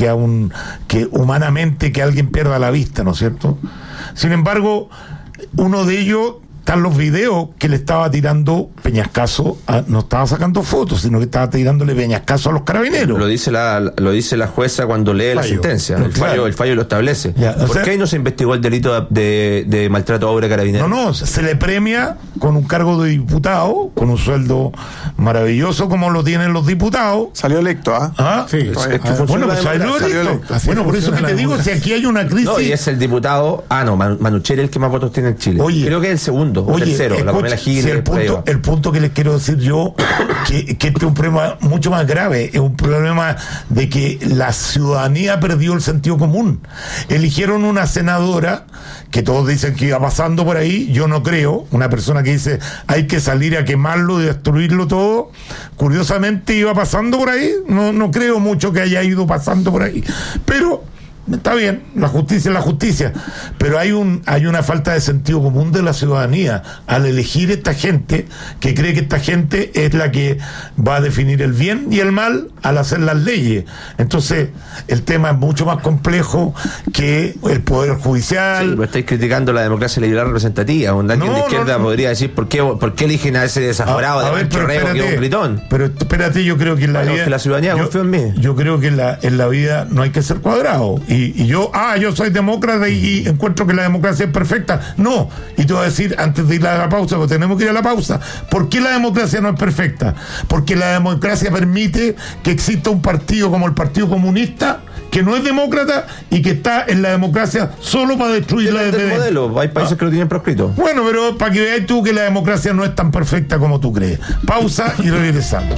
humanamente que alguien pierda la vista, ¿no es cierto? Sin embargo, uno de ellos, están los videos que le estaba tirando peñascazo, no estaba sacando fotos, sino que estaba tirándole peñascazo a los carabineros. Lo dice la jueza cuando lee la sentencia. El fallo lo establece. ¿Por qué ahí no se investigó el delito de maltrato a obra de carabinero? No, se le premia con un cargo de diputado, con un sueldo maravilloso como lo tienen los diputados. Salió electo, Sí. Bueno, pues salió electo. Bueno, por eso que te digo, si aquí hay una crisis. No, y es el diputado. Manucheri el que más votos tiene en Chile. Oye, creo que es el segundo. Tercero, escucha, la Pamela Giles, el punto que les quiero decir yo, que este es un problema mucho más grave, es un problema de que la ciudadanía perdió el sentido común. Eligieron una senadora que todos dicen que iba pasando por ahí, yo no creo, una persona que dice hay que salir a quemarlo y destruirlo todo, curiosamente iba pasando por ahí, no creo mucho que haya ido pasando por ahí, pero está bien, la justicia es la justicia, pero hay una falta de sentido común de la ciudadanía al elegir esta gente, que cree que esta gente es la que va a definir el bien y el mal al hacer las leyes. Entonces, el tema es mucho más complejo que el Poder Judicial. Sí, pero estáis criticando la democracia liberal representativa. Alguien de izquierda podría decir, ¿por qué eligen a ese desaforado de Pancho Rego que es un gritón? Pero espérate, yo creo que en la vida... que la ciudadanía confía en mí. Yo creo que en la vida no hay que ser cuadrado. Y yo soy demócrata y encuentro que la democracia es perfecta. No. Y te voy a decir, antes de ir a la pausa, porque tenemos que ir a la pausa, ¿por qué la democracia no es perfecta? Porque la democracia permite que exista un partido como el Partido Comunista, que no es demócrata y que está en la democracia solo para destruirla desde dentro. Modelo. Hay países que lo tienen proscrito. Bueno, pero para que veáis tú que la democracia no es tan perfecta como tú crees. Pausa y regresamos.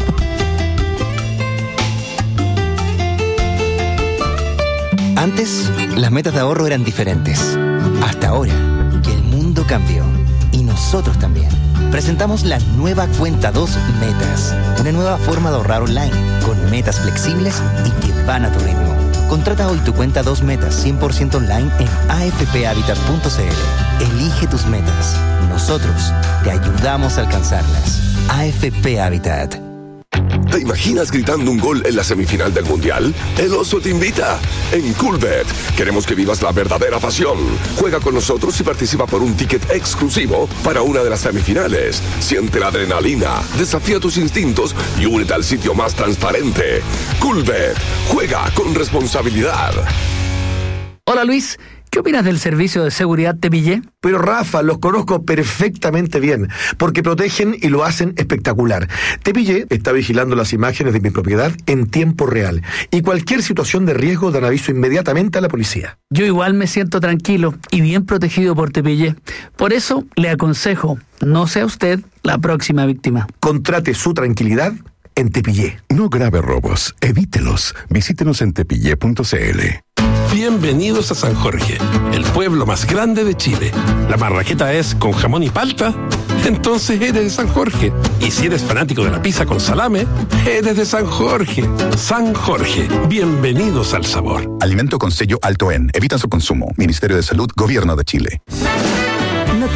Antes, las metas de ahorro eran diferentes. Hasta ahora, que el mundo cambió. Y nosotros también. Presentamos la nueva Cuenta 2 Metas. Una nueva forma de ahorrar online, con metas flexibles y que van a tu ritmo. Contrata hoy tu Cuenta 2 Metas 100% online en afphabitat.cl. Elige tus metas. Nosotros te ayudamos a alcanzarlas. AFP Habitat. ¿Te imaginas gritando un gol en la semifinal del Mundial? El Oso te invita. En Coolbet queremos que vivas la verdadera pasión. Juega con nosotros y participa por un ticket exclusivo para una de las semifinales. Siente la adrenalina, desafía tus instintos y únete al sitio más transparente. Coolbet. Juega con responsabilidad. Hola Luis, ¿qué opinas del servicio de seguridad Tepillé? Pero Rafa, los conozco perfectamente bien, porque protegen y lo hacen espectacular. Tepillé está vigilando las imágenes de mi propiedad en tiempo real, y cualquier situación de riesgo dan aviso inmediatamente a la policía. Yo igual me siento tranquilo y bien protegido por Tepillé. Por eso le aconsejo, no sea usted la próxima víctima. Contrate su tranquilidad en Tepillé. No grave robos, evítelos. Visítenos en tepillé.cl. Bienvenidos a San Jorge, el pueblo más grande de Chile. ¿La marraqueta es con jamón y palta? Entonces eres de San Jorge. Y si eres fanático de la pizza con salame, eres de San Jorge. San Jorge, bienvenidos al sabor. Alimento con sello alto en. Evitan su consumo. Ministerio de Salud, Gobierno de Chile. No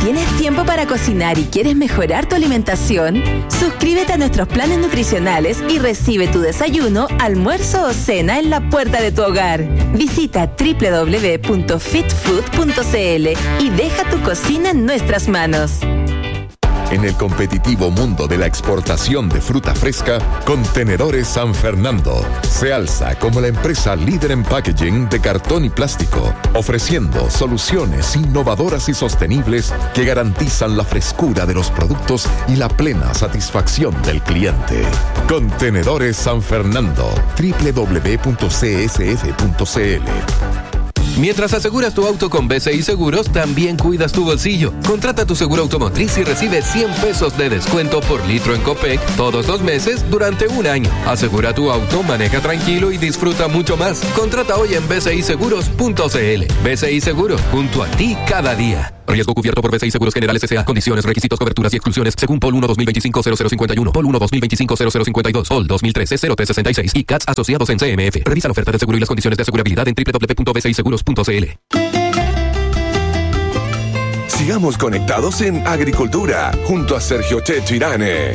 ¿Tienes tiempo para cocinar y quieres mejorar tu alimentación? Suscríbete a nuestros planes nutricionales y recibe tu desayuno, almuerzo o cena en la puerta de tu hogar. Visita www.fitfood.cl y deja tu cocina en nuestras manos. En el competitivo mundo de la exportación de fruta fresca, Contenedores San Fernando se alza como la empresa líder en packaging de cartón y plástico, ofreciendo soluciones innovadoras y sostenibles que garantizan la frescura de los productos y la plena satisfacción del cliente. Contenedores San Fernando, www.csf.cl. Mientras aseguras tu auto con BCI Seguros, también cuidas tu bolsillo. Contrata tu seguro automotriz y recibe 100 pesos de descuento por litro en Copec todos los meses durante un año. Asegura tu auto, maneja tranquilo y disfruta mucho más. Contrata hoy en bciseguros.cl. BCI Seguros, junto a ti cada día. Riesgo cubierto por BCI Seguros Generales S.A. Condiciones, requisitos, coberturas y exclusiones según Pol 1 2025-0051, Pol 1 2025-0052, Pol 2013-0366 y CATS asociados en CMF. Revisa la oferta de seguro y las condiciones de asegurabilidad en www.bciseguros.cl. Sigamos conectados en Agricultura, junto a Sergio Checho Irane.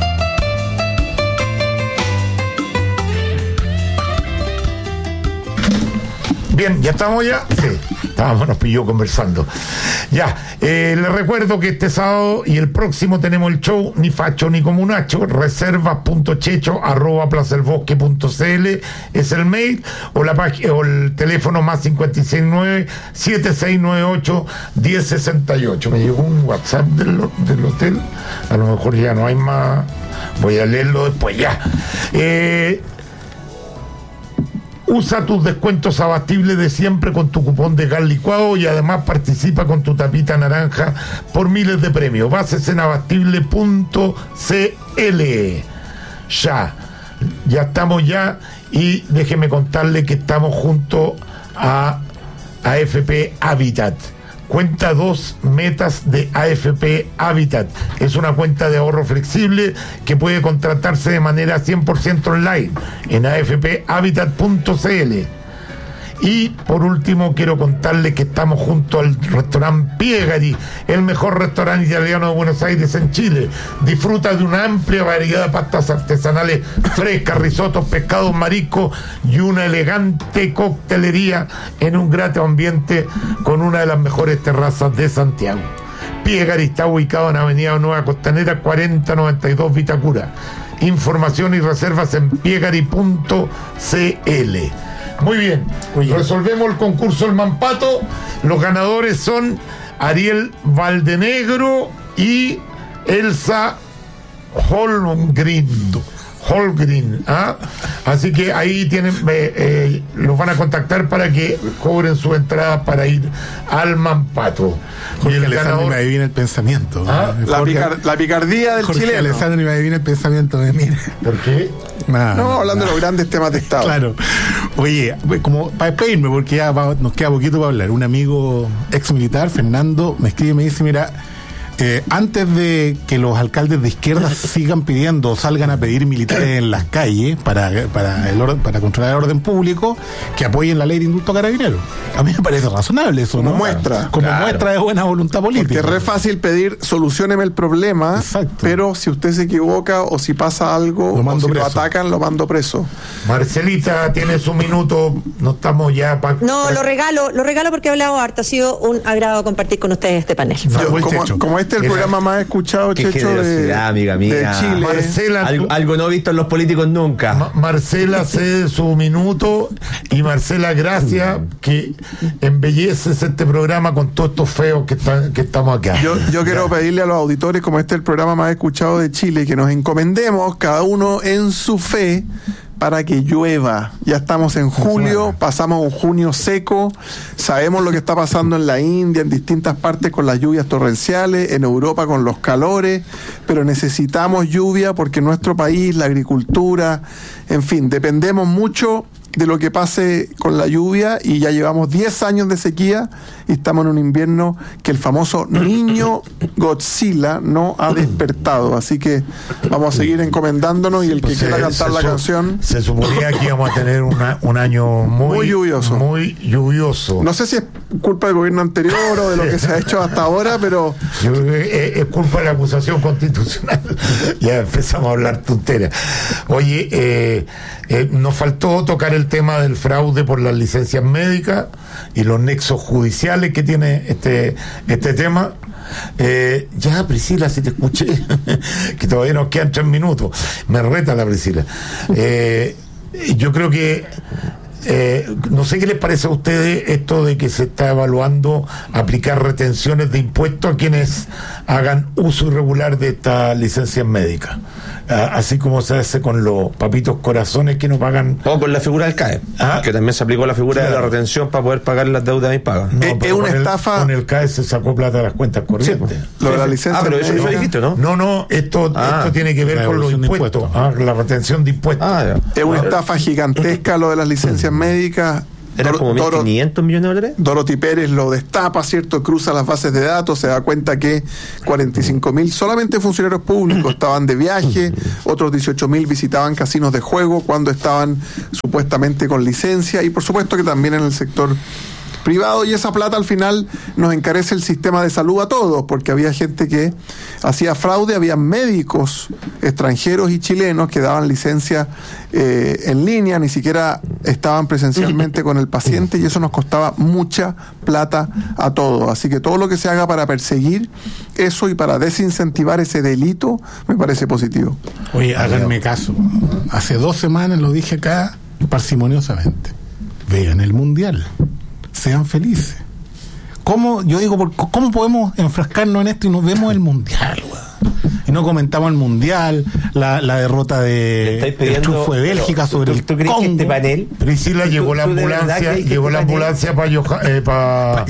Bien, ¿ya estamos ya? Sí, nos pilló conversando. Ya, les recuerdo que este sábado y el próximo tenemos el show Ni Facho Ni Comunacho, reservas.checho@plazaelbosque.cl es el mail, o la página, o el teléfono más 569-7698-1068. Me llegó un WhatsApp del hotel, a lo mejor ya no hay más, voy a leerlo después, ya. Usa tus descuentos abastibles de siempre con tu cupón de gas licuado y además participa con tu tapita naranja por miles de premios. Bases en abastible.cl. Ya estamos ya, y déjeme contarle que estamos junto a AFP Habitat. Cuenta 2 metas de AFP Habitat. Es una cuenta de ahorro flexible que puede contratarse de manera 100% online en afphabitat.cl. Y por último quiero contarles que estamos junto al restaurante Piegari, el mejor restaurante italiano de Buenos Aires en Chile. Disfruta de una amplia variedad de pastas artesanales frescas, risotos, pescados, mariscos y una elegante coctelería en un grato ambiente con una de las mejores terrazas de Santiago. Piegari está ubicado en Avenida Nueva Costanera 4092 Vitacura. Información y reservas en piegari.cl. Muy bien, resolvemos el concurso del Mampato. Los ganadores son Ariel Valdenegro y Elsa Holgrin, ¿ah? Así que ahí tienen, los van a contactar para que cobren su entrada para ir al Mampato. Jorge Alessandro me adivina el pensamiento. ¿Ah? La picardía del Jorge chileno. Alessandro me adivina el pensamiento de mí. ¿Por qué? No, hablando de los grandes temas de Estado. Claro. Oye, como para despedirme, porque ya nos queda poquito para hablar, un amigo ex militar, Fernando, me escribe y me dice, mira, antes de que los alcaldes de izquierda sigan pidiendo o salgan a pedir militares en las calles para controlar el orden público, que apoyen la ley de indulto a carabineros. A mí me parece razonable eso, como ¿no? muestra. Como muestra de buena voluntad política. Porque es re fácil pedir, solucióneme el problema. Exacto. Pero si usted se equivoca o si pasa algo o si lo atacan, lo mando preso. Marcelita tiene su minuto, no estamos ya para... No, lo regalo porque he hablado harto. Ha sido un agrado compartir con ustedes este panel. Como este es el programa más escuchado, Checho, amiga de Chile. Marcela, algo no visto en los políticos nunca. Marcela cede su minuto, y Marcela, gracias, que embelleces este programa con todos estos feos que estamos acá. Yo quiero pedirle a los auditores, como este es el programa más escuchado de Chile, que nos encomendemos cada uno en su fe para que llueva. Ya estamos en julio, pasamos un junio seco, sabemos lo que está pasando en la India, en distintas partes con las lluvias torrenciales, en Europa con los calores, pero necesitamos lluvia porque nuestro país, la agricultura, en fin, dependemos mucho de lo que pase con la lluvia, y ya llevamos 10 años de sequía y estamos en un invierno que el famoso niño Godzilla no ha despertado. Así que vamos a seguir encomendándonos, y el que quiera cantar la canción... Se suponía que íbamos a tener un año muy lluvioso. Muy lluvioso. No sé si es culpa del gobierno anterior o de lo que se ha hecho hasta ahora, pero... Yo creo que es culpa de la acusación constitucional. Ya empezamos a hablar tonteras. Oye, nos faltó tocar el tema del fraude por las licencias médicas y los nexos judiciales que tiene este tema. Ya, Priscila, si te escuché, que todavía nos quedan 3 minutos. Me reta la Priscila. Yo creo que no sé qué les parece a ustedes esto de que se está evaluando aplicar retenciones de impuestos a quienes hagan uso irregular de estas licencias médicas, así como se hace con los papitos corazones que no pagan, o con la figura del CAE, que también se aplicó la figura de la retención para poder pagar las deudas impagas. Es una estafa. Con el CAE se sacó plata de las cuentas corrientes. Sí, lo de la licencia. Pero eso dijiste, ¿no? No, esto tiene que ver con los impuestos, la retención de impuestos. Es una estafa gigantesca lo de las licencias médicas. ¿Era como 1.500 millones de dólares? Dorothy Pérez lo destapa, ¿cierto? Cruza las bases de datos, se da cuenta que 45.000 solamente funcionarios públicos estaban de viaje, otros 18.000 visitaban casinos de juego cuando estaban supuestamente con licencia, y por supuesto que también en el sector privado, y esa plata al final nos encarece el sistema de salud a todos, porque había gente que hacía fraude, había médicos extranjeros y chilenos que daban licencia en línea, ni siquiera estaban presencialmente con el paciente, y eso nos costaba mucha plata a todos. Así que todo lo que se haga para perseguir eso y para desincentivar ese delito me parece positivo. Oye, háganme caso, hace 2 semanas lo dije acá parsimoniosamente: vean el Mundial, sean felices. ¿Cómo podemos enfrascarnos en esto y nos vemos el Mundial, y no comentamos el Mundial, la derrota del triunfo de Bélgica sobre el Congo? Que este panel, Priscila, llegó la ambulancia para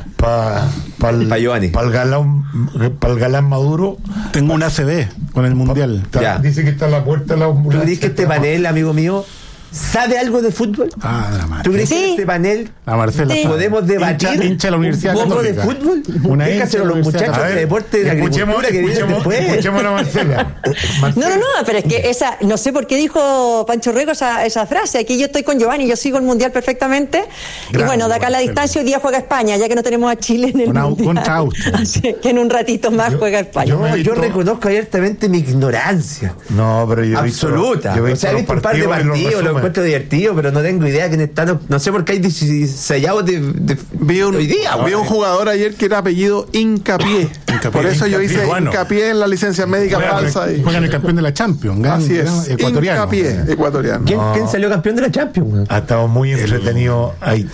el galán Maduro. Tengo un ACB con el Mundial. Dice que está a la puerta de la ambulancia. ¿Tú crees que este panel, amigo mío, sabe algo de fútbol? ¿Tú crees que en este panel podemos debatir hincha la Universidad un poco de fútbol? Déjaselo a los muchachos de deporte de la agricultura que vienen después. Escuchemos a la Marcela. No, pero es que no sé por qué dijo Pancho Rego esa frase. Aquí yo estoy con Giovanni, yo sigo el Mundial perfectamente. Y bueno, de acá a la distancia hoy día juega España, ya que no tenemos a Chile en el Mundial. Contra Austria. Así que en un ratito más juega España. Yo reconozco abiertamente mi ignorancia. No, pero yo absoluta. He visto un par de partidos, lo encuentro divertido, pero no tengo idea quién está. No sé por qué hay 16 hoy día. Vi un jugador ayer que era apellido Hincapié. Por eso yo hice hincapié en la licencia médica falsa. Juegan el campeón de la Champions. Así es. Ecuatoriano. Hincapié, ecuatoriano. ¿Quién salió campeón de la Champions? Ha estado muy entretenido. Ahí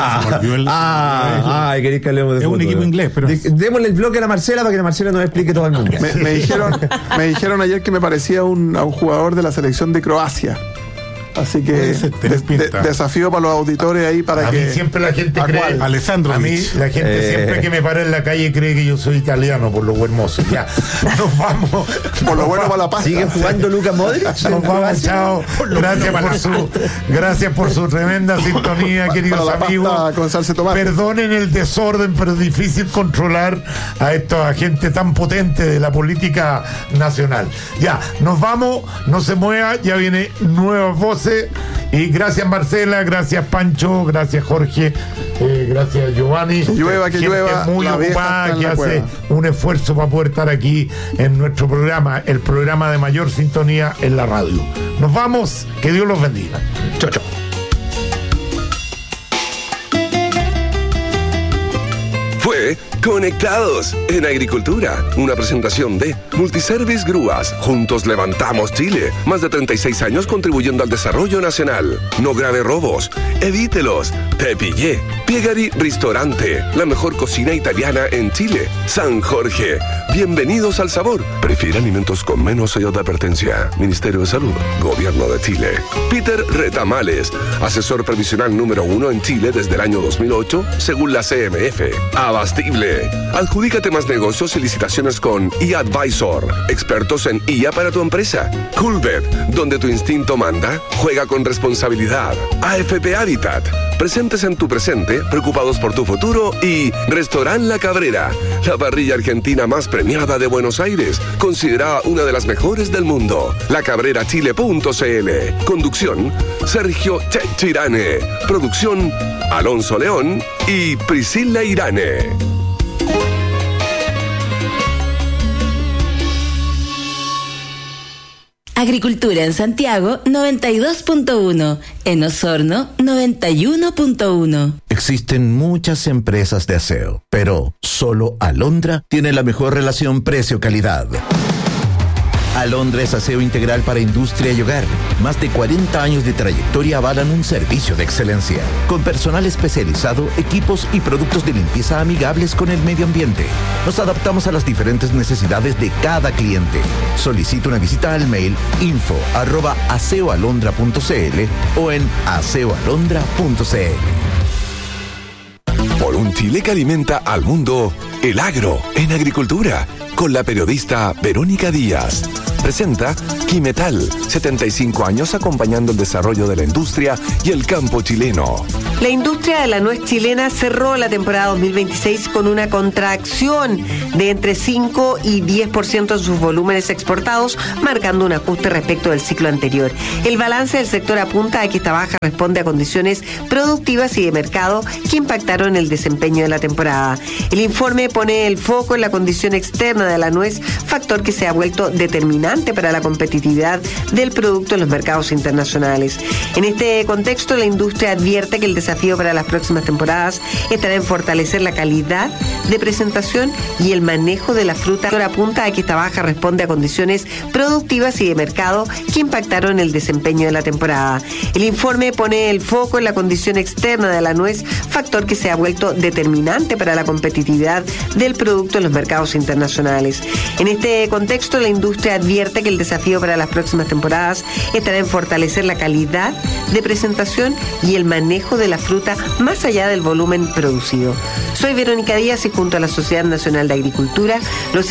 queréis que hablemos de fútbol. Es un equipo inglés, pero démosle el bloque a la Marcela para que la Marcela nos explique todo el mundo. Me dijeron ayer que me parecía a un jugador de la selección de Croacia. Así que desafío para los auditores ahí para que... A mí siempre la gente cree... Alessandro. A mí la gente siempre que me para en la calle cree que yo soy italiano por lo hermoso. Ya, nos vamos. Por lo bueno para la pasta. ¿Sigue jugando Luka Modric? Nos vamos, chao. Gracias por su tremenda sintonía, queridos amigos. Con salsa de tomate. Perdonen el desorden, pero es difícil controlar a esta gente tan potente de la política nacional. Ya, nos vamos, no se mueva, ya viene nuevas voces. Y gracias Marcela, gracias Pancho, gracias Jorge, gracias Giovanni. Que llueva, muy ocupada, que hace un esfuerzo para poder estar aquí en nuestro programa, el programa de mayor sintonía en la radio. Nos vamos, que Dios los bendiga. Chao, chao. Fue Conectados en Agricultura, una presentación de Multiservice Grúas. Juntos levantamos Chile. Más de 36 años contribuyendo al desarrollo nacional. No grave robos, evítelos. Te pillé. Piegari Ristorante, la mejor cocina italiana en Chile. San Jorge, bienvenidos al sabor. Prefiere alimentos con menos sellos de advertencia. Ministerio de Salud, Gobierno de Chile. Peter Retamales, asesor previsional número 1 en Chile desde el año 2008, según la CMF. Abastible, Adjudícate más negocios y licitaciones con eAdvisor, expertos en IA para tu empresa. Coolbet, donde tu instinto manda, juega con responsabilidad. AFP Habitat, presentes en tu presente, preocupados por tu futuro. Y Restaurant La Cabrera, la parrilla argentina más premiada de Buenos Aires, considerada una de las mejores del mundo. lacabrerachile.cl. Conducción, Sergio Checho Irane. Producción, Alonso León y Priscila Irane. Agricultura en Santiago 92.1, en Osorno 91.1. Existen muchas empresas de aseo, pero solo Alondra tiene la mejor relación precio-calidad. Alondra es aseo integral para industria y hogar. Más de 40 años de trayectoria avalan un servicio de excelencia, con personal especializado, equipos y productos de limpieza amigables con el medio ambiente. Nos adaptamos a las diferentes necesidades de cada cliente. Solicita una visita al mail info@aseoalondra.cl o en aseoalondra.cl. Por un Chile que alimenta al mundo, el agro en agricultura, con la periodista Verónica Díaz. Presenta Quimetal, 75 años acompañando el desarrollo de la industria y el campo chileno. La industria de la nuez chilena cerró la temporada 2026 con una contracción de entre 5 y 10% en sus volúmenes exportados, marcando un ajuste respecto del ciclo anterior. El balance del sector apunta a que esta baja responde a condiciones productivas y de mercado que impactaron el desempeño de la temporada. El informe pone el foco en la condición externa de la nuez, factor que se ha vuelto determinante para la competitividad del producto en los mercados internacionales. En este contexto, la industria advierte que el desafío para las próximas temporadas estará en fortalecer la calidad de presentación y el manejo de la fruta. Apunta a que esta baja responde a condiciones productivas y de mercado que impactaron el desempeño de la temporada. El informe pone el foco en la condición externa de la nuez, factor que se ha vuelto determinante para la competitividad del producto en los mercados internacionales. En este contexto, la industria advierte que el desafío para las próximas temporadas estará en fortalecer la calidad de presentación y el manejo de la fruta más allá del volumen producido. Soy Verónica Díaz y junto a la Sociedad Nacional de Agricultura, los